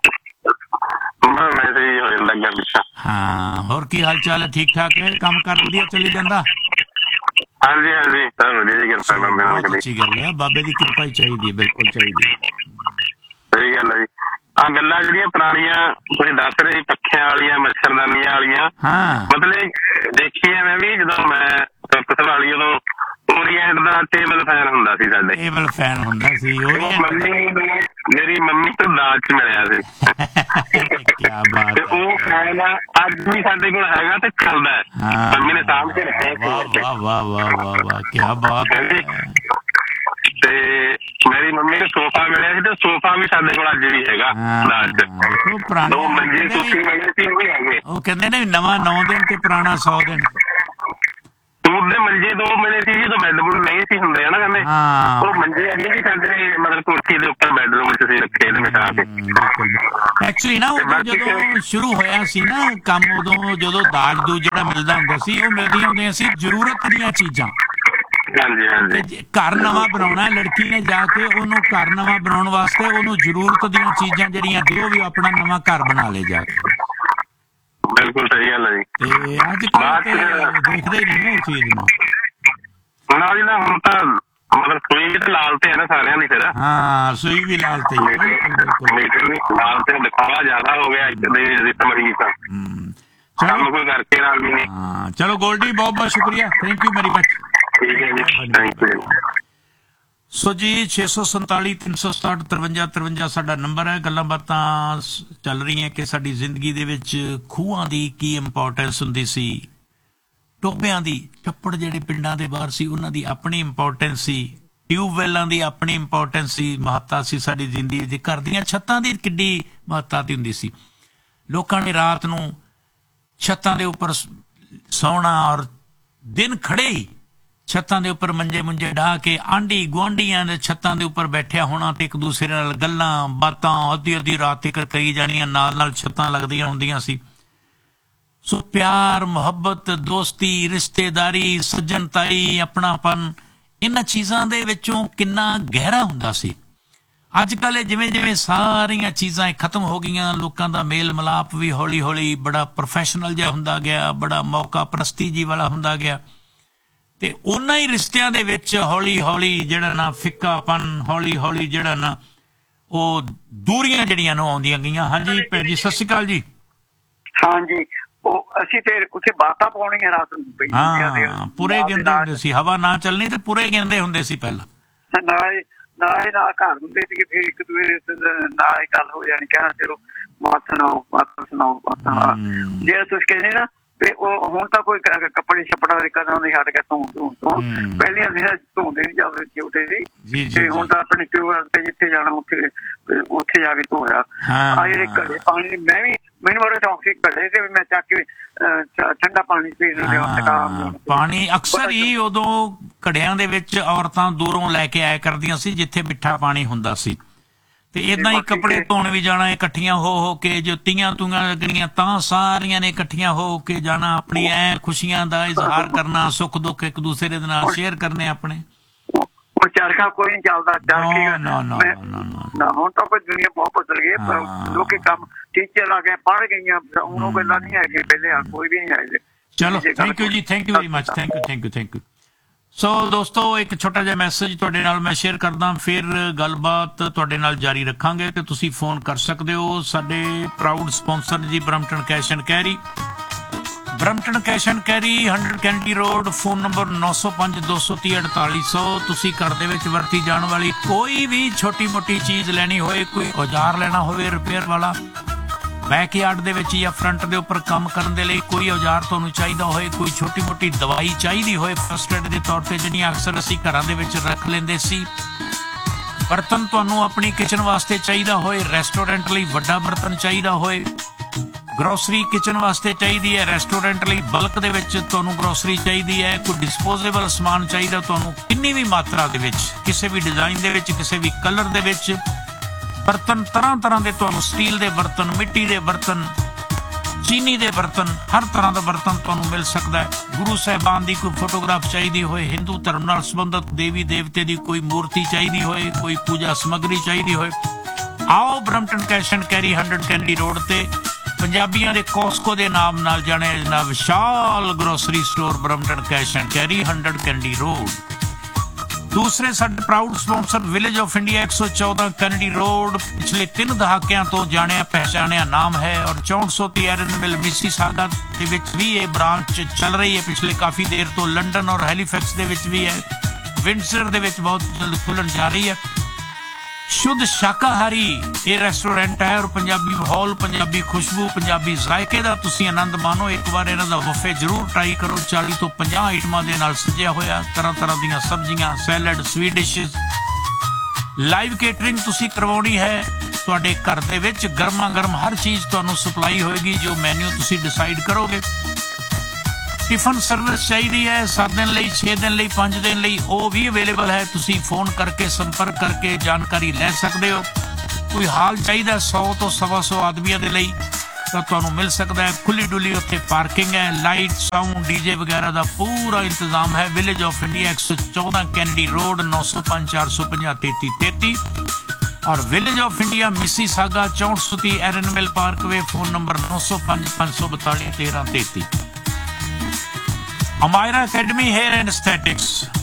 ਹਾਂ, ਹੋਰ ਕੀ ਹਾਲ ਚਾਲ ਹੈ? ਠੀਕ ਠਾਕ ਹੈ? ਕੰਮ ਕਾਰ ਵਧੀਆ ਚੱਲੀ ਜਾਂਦਾ?
ਹਾਂਜੀ ਹਾਂਜੀ, ਸਭ ਵਧੀਆ ਜੀ, ਕਿਰਪਾ ਬਾਬੇ ਦੀ।
ਅੱਛੀ ਗੱਲ ਹੈ, ਬਾਬੇ ਦੀ ਕਿਰਪਾ ਹੀ ਚਾਹੀਦੀ ਹੈ, ਬਿਲਕੁਲ ਚਾਹੀਦੀ ਹੈ।
ਸਹੀ ਗੱਲ ਹੈ ਜੀ। ਆਹ ਗੱਲਾਂ ਜਿਹੜੀਆਂ ਪੁਰਾਣੀਆਂ ਤੁਸੀਂ ਦੱਸ ਰਹੇ, ਪੱਖਿਆਂ ਵਾਲੀਆਂ, ਮੱਛਰਦਾਨੀਆਂ ਵਾਲੀਆਂ, ਮਤਲਬ ਦੇਖੀਏ ਮੈਂ ਵੀ, ਜਦੋਂ ਮੈਂ ਪਸਵਾਲੀ, ਉਦੋਂ ਓਰੀਐਂਟ ਦਾ ਟੇਬਲ ਫੈਨ ਹੁੰਦਾ ਸੀ ਸਾਡੇ।
ਟੇਬਲ ਫੈਨ ਹੁੰਦਾ ਸੀ।
ਮੇਰੀ ਮੰਮੀ ਤੋਂ ਦਾਜ 'ਚ ਮਿਲਿਆ ਸੀ।
ਕਿਆ ਬਾਤ।
ਤੇ ਉਹ ਫੈਨ ਅੱਜ ਵੀ ਸਾਡੇ ਕੋਲ ਹੈਗਾ ਤੇ ਚੱਲਦਾ, ਮੰਮੀ ਨੇ ਸਾਂਭ ਕੇ ਰੱਖਿਆ।
ਵਾਹ ਵਾਹ ਵਾਹ ਵਾਹ ਵਾਹ, ਕਿਆ ਬਾਤ ਹੈ।
ਤੇ ਮੇਰੀ ਮੰਮੀ ਨੂੰ ਸੋਫਾ ਮਿਲਿਆ ਸੀ ਤੇ ਸੋਫਾ ਵੀ ਸਾਡੇ ਕੋਲ ਅੱਜ ਵੀ ਹੈਗਾ ਦਾਜ 'ਚ। ਦੋ ਮੰਜੇ ਕੁਰਸੀ ਮਿਲੇ ਸੀ, ਉਹ ਵੀ ਹੈਗੇ।
ਉਹ ਕਹਿੰਦੇ ਨੇ ਨਵਾਂ 9 ਦਿਨ ਤੇ ਪੁਰਾਣਾ 100 ਦਿਨ।
ਸੂਟ ਦੇ ਮੰਜੇ 2 ਮਿਲੇ ਸੀ, ਜਦੋਂ ਬੈੱਡਰੂਮ ਨਹੀਂ ਸੀ ਹੁੰਦੇ ਨਾ, ਕਹਿੰਦੇ ਉਹ ਮੰਜੇ ਅੱਗੇ ਵੀ ਸਾਡੇ ਮਤਲਬ ਕੁਰਸੀ ਦੇ ਉੱਪਰ ਬੈੱਡਰੂਮ 'ਚ ਅਸੀਂ ਰੱਖੇ ਨੇ ਬਿਠਾ ਕੇ।
ਐਕਚੁਅਲੀ ਨਾ ਉਦੋਂ ਜਦੋਂ ਸ਼ੁਰੂ ਹੋਇਆ ਸੀ ਨਾ ਕੰਮ, ਉਦੋਂ ਜਦੋਂ ਦਾਜ ਦੂਜ ਜਿਹੜਾ ਮਿਲਦਾ ਹੁੰਦਾ ਸੀ, ਉਹ ਮਿਲਦੀਆਂ ਹੁੰਦੀਆਂ ਸੀ ਜ਼ਰੂਰਤ ਦੀਆਂ ਚੀਜ਼ਾਂ।
ਹਾਂਜੀ ਹਾਂਜੀ।
ਘਰ ਨਵਾਂ ਬਣਾਉਣਾ, ਲੜਕੀ ਨੇ ਜਾ ਕੇ ਉਹਨੂੰ ਘਰ ਨਵਾਂ ਬਣਾਉਣ ਵਾਸਤੇ ਉਹਨੂੰ ਜ਼ਰੂਰਤ ਦੀਆਂ ਚੀਜ਼ਾਂ ਜਿਹੜੀਆਂ ਦਿਓ, ਵੀ ਆਪਣਾ ਨਵਾਂ ਘਰ ਬਣਾ ਲੇ ਜਾ ਕੇ।
ਬਿਲਕੁਲ ਸਹੀ ਗੱਲ ਹੈ ਜੀ।
ਤੇ ਅੱਜ ਕੱਲ੍ਹ ਦੇਖਦੇ ਹੀ ਨਹੀਂ ਇਸ ਚੀਜ਼ ਨੂੰ।
ਨਾਲ ਹੀ ਨਾ ਹੁਣ ਤਾਂ ਮਤਲਬ ਸੂਈ ਵੀ ਤਾਂ ਲਾਲ ਤੇ ਹੈ ਨਾ ਸਾਰਿਆਂ ਦੀ ਫਿਰ।
ਹਾਂ, ਸੂਈ ਵੀ ਲਾਲ ਤੇ
ਲਾਲ ਤੇ ਦਿਖਾਵਾ ਜ਼ਿਆਦਾ ਹੋ ਗਿਆ ਇੱਕ ਦੇ ਰਿਤ ਮਰੀਜ਼ ਦਾ। ਕੰਮ ਕੋਈ ਕਰਕੇ ਨਾਲ ਵੀ ਨਹੀਂ।
ਹਾਂ ਚਲੋ ਗੋਲਡੀ, ਬਹੁਤ ਬਹੁਤ ਸ਼ੁਕਰੀਆ, ਥੈਂਕ ਯੂ ਵੈਰੀ ਮਚ।
ਠੀਕ ਹੈ ਜੀ, ਥੈਂਕ ਯੂ।
ਸੋ ਜੀ 647 367 53 53 ਸਾਡਾ ਨੰਬਰ ਹੈ। ਗੱਲਾਂ ਬਾਤਾਂ ਚੱਲ ਰਹੀਆਂ ਕਿ ਸਾਡੀ ਜ਼ਿੰਦਗੀ ਦੇ ਵਿੱਚ ਖੂਹਾਂ ਦੀ ਕੀ ਇੰਪੋਰਟੈਂਸ ਹੁੰਦੀ ਸੀ, ਟੋਬਿਆਂ ਦੀ, ਛੱਪੜ ਜਿਹੜੇ ਪਿੰਡਾਂ ਦੇ ਬਾਹਰ ਸੀ ਉਹਨਾਂ ਦੀ ਆਪਣੀ ਇੰਪੋਰਟੈਂਸ ਸੀ, ਟਿਊਬਵੈਲਾਂ ਦੀ ਆਪਣੀ ਇੰਪੋਰਟੈਂਸ ਸੀ, ਮਹੱਤਤਾ ਸੀ ਸਾਡੀ ਜ਼ਿੰਦਗੀ ਦੇ। ਘਰ ਦੀਆਂ ਛੱਤਾਂ ਦੀ ਕਿੱਡੀ ਮਹੱਤਤਾ ਹੁੰਦੀ ਸੀ। ਲੋਕਾਂ ਨੇ ਰਾਤ ਨੂੰ ਛੱਤਾਂ ਦੇ ਉੱਪਰ ਸੌਣਾ ਔਰ दिन खड़े ही छत्तां दे उपर मंजे मुंजे ढा के आंढी गुआंढियां दे छत्तां दे उपर बैठिया होना ते एक दूसरे नाल गल्लां बातां अद्धी अद्धी रात तक करी जानियां, नाल नाल छत्तां लगदियां हुंदियां सी। सो प्यार, मुहब्बत, दोस्ती, रिश्तेदारी, सज्जनताई, अपनापन, इन्हां चीज़ां दे विचों किन्ना गहरा हुंदा सी। अजकल जिवें जिवें सारियां चीज़ां खत्म हो गईयां, लोकां दा मेल मिलाप भी हौली हौली बड़ा प्रोफैशनल जिहा हुंदा गया, बड़ा मौका परस्ती जी वाला हुंदा गया, ते उन्हां ही रिश्तियां दे विच हौली हौली जिहड़ा ना फिक्कापन, हौली हौली जिहड़ा ना ਉਹ ਦੂਰੀਆਂ ਜਿਹੜੀਆਂ ਨੂੰ ਆਉਂਦੀਆਂ ਗਈਆਂ। ਹਾਂਜੀ ਭੈਣ ਜੀ, ਸਤਿ ਸ਼੍ਰੀ ਅਕਾਲ ਜੀ।
ਹਾਂਜੀ, ਉਹ ਅਸੀਂ ਤੇ ਉੱਥੇ ਬਾਤਾਂ ਪਾਉਣੀਆਂ ਰਾਤ ਨੂੰ।
ਹਾਂ, ਪੂਰੇ ਗਿੰਦੇ ਹੁੰਦੇ ਸੀ, ਹਵਾ ਨਾ ਚੱਲਣੀ ਤੇ ਪੂਰੇ ਗਿੰਦੇ ਹੁੰਦੇ ਸੀ ਪਹਿਲਾਂ।
ਨਾਲ ਘਰ ਹੁੰਦੇ ਸੀ, ਫਿਰ ਇੱਕ ਦੂਜੇ ਨਾਲ ਹੀ ਗੱਲ ਹੋ ਜਾਣੀ, ਕਹਿਣਾ ਚਲੋ ਬਾਤ ਸੁਣਾਓ। ਜੇ ਤੁਸੀਂ ਕਹਿੰਦੇ ਨਾ ਤੇ ਉਹ ਹੁਣ ਤਾਂ ਕੋਈ ਕੱਪੜੇ ਛੱਪੜਾ ਦੇ ਕਦਾਂ ਨਹੀਂ ਹਟ ਗਿਆ ਧੋਣ ਪਹਿਲੀਆਂ ਧੋਂਦੇ ਨਹੀਂ ਜਾਂਦੇ ਛੋਟੇ ਸੀ, ਤੇ ਹੁਣ ਤਾਂ ਆਪਣੇ ਟਿਊਬਵੈਲ ਤੇ ਜਿੱਥੇ ਜਾਣਾ ਉੱਥੇ ਜਾ ਕੇ ਧੋਇਆ। ਆ ਜਿਹੜੇ ਘੜੇ ਪਾਣੀ ਮੈਨੂੰ ਬੜਾ ਸ਼ੌਕ ਸੀ ਘੜੇ ਤੇ ਮੈਂ ਚੱਕ ਕੇ ਠੰਡਾ ਪਾਣੀ ਪੀਣ ਲਿਆ।
ਪਾਣੀ ਅਕਸਰ ਹੀ ਉਦੋਂ ਘੜਿਆਂ ਦੇ ਵਿੱਚ ਔਰਤਾਂ ਦੂਰੋਂ ਲੈ ਕੇ ਆਇਆ ਕਰਦੀਆਂ ਸੀ ਜਿੱਥੇ ਮਿੱਠਾ ਪਾਣੀ ਹੁੰਦਾ ਸੀ, ਤੇ ਏਦਾਂ ਹੀ ਕੱਪੜੇ ਧੋਣ ਵੀ ਜਾਣਾ ਇਕੱਠੀਆਂ ਹੋ ਕੇ, ਜੋ ਤੀਆਂ ਤੂਆਂ ਲੱਗਣੀਆਂ ਤਾਂ ਸਾਰੀਆਂ ਨੇ ਇਕੱਠੀਆਂ ਹੋ ਕੇ ਜਾਣਾ, ਆਪਣੀ ਐ ਖੁਸ਼ੀਆਂ ਦਾ ਇਜ਼ਹਾਰ ਕਰਨਾ, ਸੁੱਖ ਦੁੱਖ ਇੱਕ ਦੂਸਰੇ ਦੇ ਨਾਲ ਸ਼ੇਅਰ ਕਰਨੇ ਆਪਣੇ।
ਚਰਖਾ ਕੋਈ ਨਹੀਂ ਚੱਲਦਾ, ਹੁਣ ਤਾਂ ਕੋਈ ਦੁਨੀਆ ਬਹੁਤ ਬਦਲ ਗਈ, ਲੋਕੀ ਕੰਮ ਟੀਚਰ ਲਾ ਕੇ ਪੜ੍ਹ ਗਈਆਂ, ਹੁਣ ਉਹ ਗੱਲਾਂ ਨਹੀਂ ਹੈਗੀਆਂ ਪਹਿਲੇ, ਕੋਈ ਵੀ ਨਹੀਂ ਹੈ।
ਚਲੋ ਥੈਂਕ ਯੂ ਜੀ, thank you very much, thank you. ਸੋ ਦੋਸਤੋ, ਇੱਕ ਛੋਟਾ ਜਿਹਾ ਮੈਸੇਜ ਤੁਹਾਡੇ ਨਾਲ ਮੈਂ ਸ਼ੇਅਰ ਕਰਦਾ, ਫਿਰ ਗੱਲਬਾਤ ਤੁਹਾਡੇ ਨਾਲ ਜਾਰੀ ਰੱਖਾਂਗੇ ਤੇ ਤੁਸੀਂ ਫੋਨ ਕਰ ਸਕਦੇ ਹੋ। ਸਾਡੇ ਪ੍ਰਾਊਡ ਸਪਾਂਸਰ ਜੀ Brampton cash and carry, Brampton cash and carry 100 candy road, phone number 905 230 4800। ਤੁਸੀਂ ਘਰ ਦੇ ਵਿੱਚ ਵਰਤੀ ਜਾਣ ਵਾਲੀ ਕੋਈ ਵੀ ਛੋਟੀ ਮੋਟੀ ਚੀਜ਼ ਲੈਣੀ ਹੋਏ, ਕੋਈ ਔਜ਼ਾਰ ਲੈਣਾ ਹੋਵੇ ਰਿਪੇਅਰ ਵਾਲਾ, ਬੈਕਯਾਰਡ ਦੇ ਵਿੱਚ ਜਾਂ ਫਰੰਟ ਦੇ ਉੱਪਰ ਕੰਮ ਕਰਨ ਦੇ ਲਈ ਕੋਈ ਔਜ਼ਾਰ ਤੁਹਾਨੂੰ ਚਾਹੀਦਾ ਹੋਏ, ਕੋਈ ਛੋਟੀ ਮੋਟੀ ਦਵਾਈ ਚਾਹੀਦੀ ਹੋਏ ਫਸਟ ਏਡ ਦੇ ਤੌਰ ਤੇ ਜਿਹੜੀਆਂ ਅਕਸਰ ਅਸੀਂ ਘਰਾਂ ਦੇ ਵਿੱਚ ਰੱਖ ਲੈਂਦੇ ਸੀ, ਬਰਤਨ ਤੁਹਾਨੂੰ ਆਪਣੀ ਕਿਚਨ ਵਾਸਤੇ ਚਾਹੀਦਾ ਹੋਏ, ਰੈਸਟੋਰੈਂਟ ਲਈ ਵੱਡਾ ਬਰਤਨ ਚਾਹੀਦਾ ਹੋਏ, ਗਰੋਸਰੀ ਕਿਚਨ ਵਾਸਤੇ ਚਾਹੀਦੀ ਹੈ, ਰੈਸਟੋਰੈਂਟ ਲਈ ਬਲਕ ਦੇ ਵਿੱਚ ਤੁਹਾਨੂੰ ਗਰੋਸਰੀ ਚਾਹੀਦੀ ਹੈ, ਕੋਈ ਡਿਸਪੋਜ਼ੇਬਲ ਸਮਾਨ ਚਾਹੀਦਾ ਤੁਹਾਨੂੰ ਕਿੰਨੀ ਵੀ ਮਾਤਰਾ ਦੇ ਵਿੱਚ, ਕਿਸੇ ਵੀ ਡਿਜ਼ਾਈਨ ਦੇ ਵਿੱਚ, ਕਿਸੇ ਵੀ ਕਲਰ ਦੇ ਵਿੱਚ, ਬਰਤਨ ਤਰ੍ਹਾਂ ਤਰ੍ਹਾਂ ਦੇ ਤੁਹਾਨੂੰ, ਸਟੀਲ ਦੇ ਬਰਤਨ, ਮਿੱਟੀ ਦੇ ਬਰਤਨ, ਚੀਨੀ ਦੇ ਬਰਤਨ, ਹਰ ਤਰ੍ਹਾਂ ਦਾ ਬਰਤਨ ਤੁਹਾਨੂੰ ਮਿਲ ਸਕਦਾ ਹੈ। ਗੁਰੂ ਸਾਹਿਬਾਨ ਦੀ ਕੋਈ ਫੋਟੋਗ੍ਰਾਫ ਚਾਹੀਦੀ ਹੋਏ, ਹਿੰਦੂ ਧਰਮ ਨਾਲ ਸੰਬੰਧਿਤ ਦੇਵੀ ਦੇਵਤੇ ਦੀ ਕੋਈ ਮੂਰਤੀ ਚਾਹੀਦੀ ਹੋਏ, ਕੋਈ ਪੂਜਾ ਸਮੱਗਰੀ ਚਾਹੀਦੀ ਹੋਏ, ਆਓ Brampton cash and carry 100 candy road ਤੇ ਪੰਜਾਬੀਆਂ ਦੇ ਕੋਸਕੋ ਦੇ ਨਾਮ ਨਾਲ ਜਾਣਿਆ ਜਾਂਦਾ ਵਿਸ਼ਾਲ grocery store Brampton cash and carry 100 candy road. ਦੂਸਰੇ ਸਾਡੇ proud sponsor village of India 114 Kennedy road, ਪਿਛਲੇ 3 ਦਹਾਕਿਆਂ ਤੋਂ ਜਾਣਿਆ ਪਹਿਚਾਣਿਆ ਨਾਮ ਹੈ, ਔਰ 6400 ਐਰਨਵਿਲ ਮਿਸੀਸਾਗਾ ਦੇ ਵਿੱਚ ਵੀ ਇਹ ਬ੍ਰਾਂਚ ਚੱਲ ਰਹੀ ਹੈ ਪਿਛਲੇ ਕਾਫੀ ਦੇਰ ਤੋਂ। ਲੰਡਨ ਔਰ ਹੈਲੀਫੈਕਸ ਦੇ ਵਿੱਚ ਵੀ ਹੈ, ਵਿੰਡਸਰ ਦੇ ਵਿੱਚ ਬਹੁਤ ਜਲਦ ਖੁੱਲਣ ਜਾ ਰਹੀ ਹੈ। शुद्ध शाकाहारी ये रेस्टोरेंट है और पंजाबी माहौल, पंजाबी खुशबू, पंजाबी जायके का तुसी आनंद मानो। एक बार इन्हां दा बफे जरूर ट्राई करो। 40 तो 50 आइटमां दे नाल सजिया होया, तरह तरह दीयां सब्जियां, salad, sweet dishes. Live catering तुसी करवाउणी है, तुहाडे घर दे विच गर्मा गर्म हर चीज़ तुहानूं सप्लाई होएगी जो मैन्यू तुसी डिसाइड करोगे। टिफन सर्विस चाहिए है 7 दिन ਲਈ, 6 दिन ਲਈ, 5 दिन ਲਈ, ਉਹ ਵੀ ਅਵੇਲੇਬਲ ਹੈ। ਤੁਸੀਂ ਫੋਨ ਕਰਕੇ ਸੰਪਰਕ ਕਰਕੇ ਜਾਣਕਾਰੀ ਲੈ ਸਕਦੇ ਹੋ। ਕੋਈ ਹਾਲ ਚਾਹੀਦਾ 100 ਤੋਂ 125 ਆਦਮੀਆਂ ਦੇ ਲਈ ਤਾਂ ਤੁਹਾਨੂੰ ਮਿਲ ਸਕਦਾ ਹੈ। ਖੁੱਲੀ ਡੁੱਲੀ ਉੱਥੇ ਪਾਰਕਿੰਗ ਹੈ, ਲਾਈਟ, ਸਾਊਂਡ, ਡੀਜੇ ਵਗੈਰਾ ਦਾ ਪੂਰਾ ਇੰਤਜ਼ਾਮ ਹੈ। Village of India 114 Kennedy road 905 450 3333 और village of India Mississauga 6430 एरनविल Parkway, phone number 905 542 1333। Amayra academy hair and aesthetics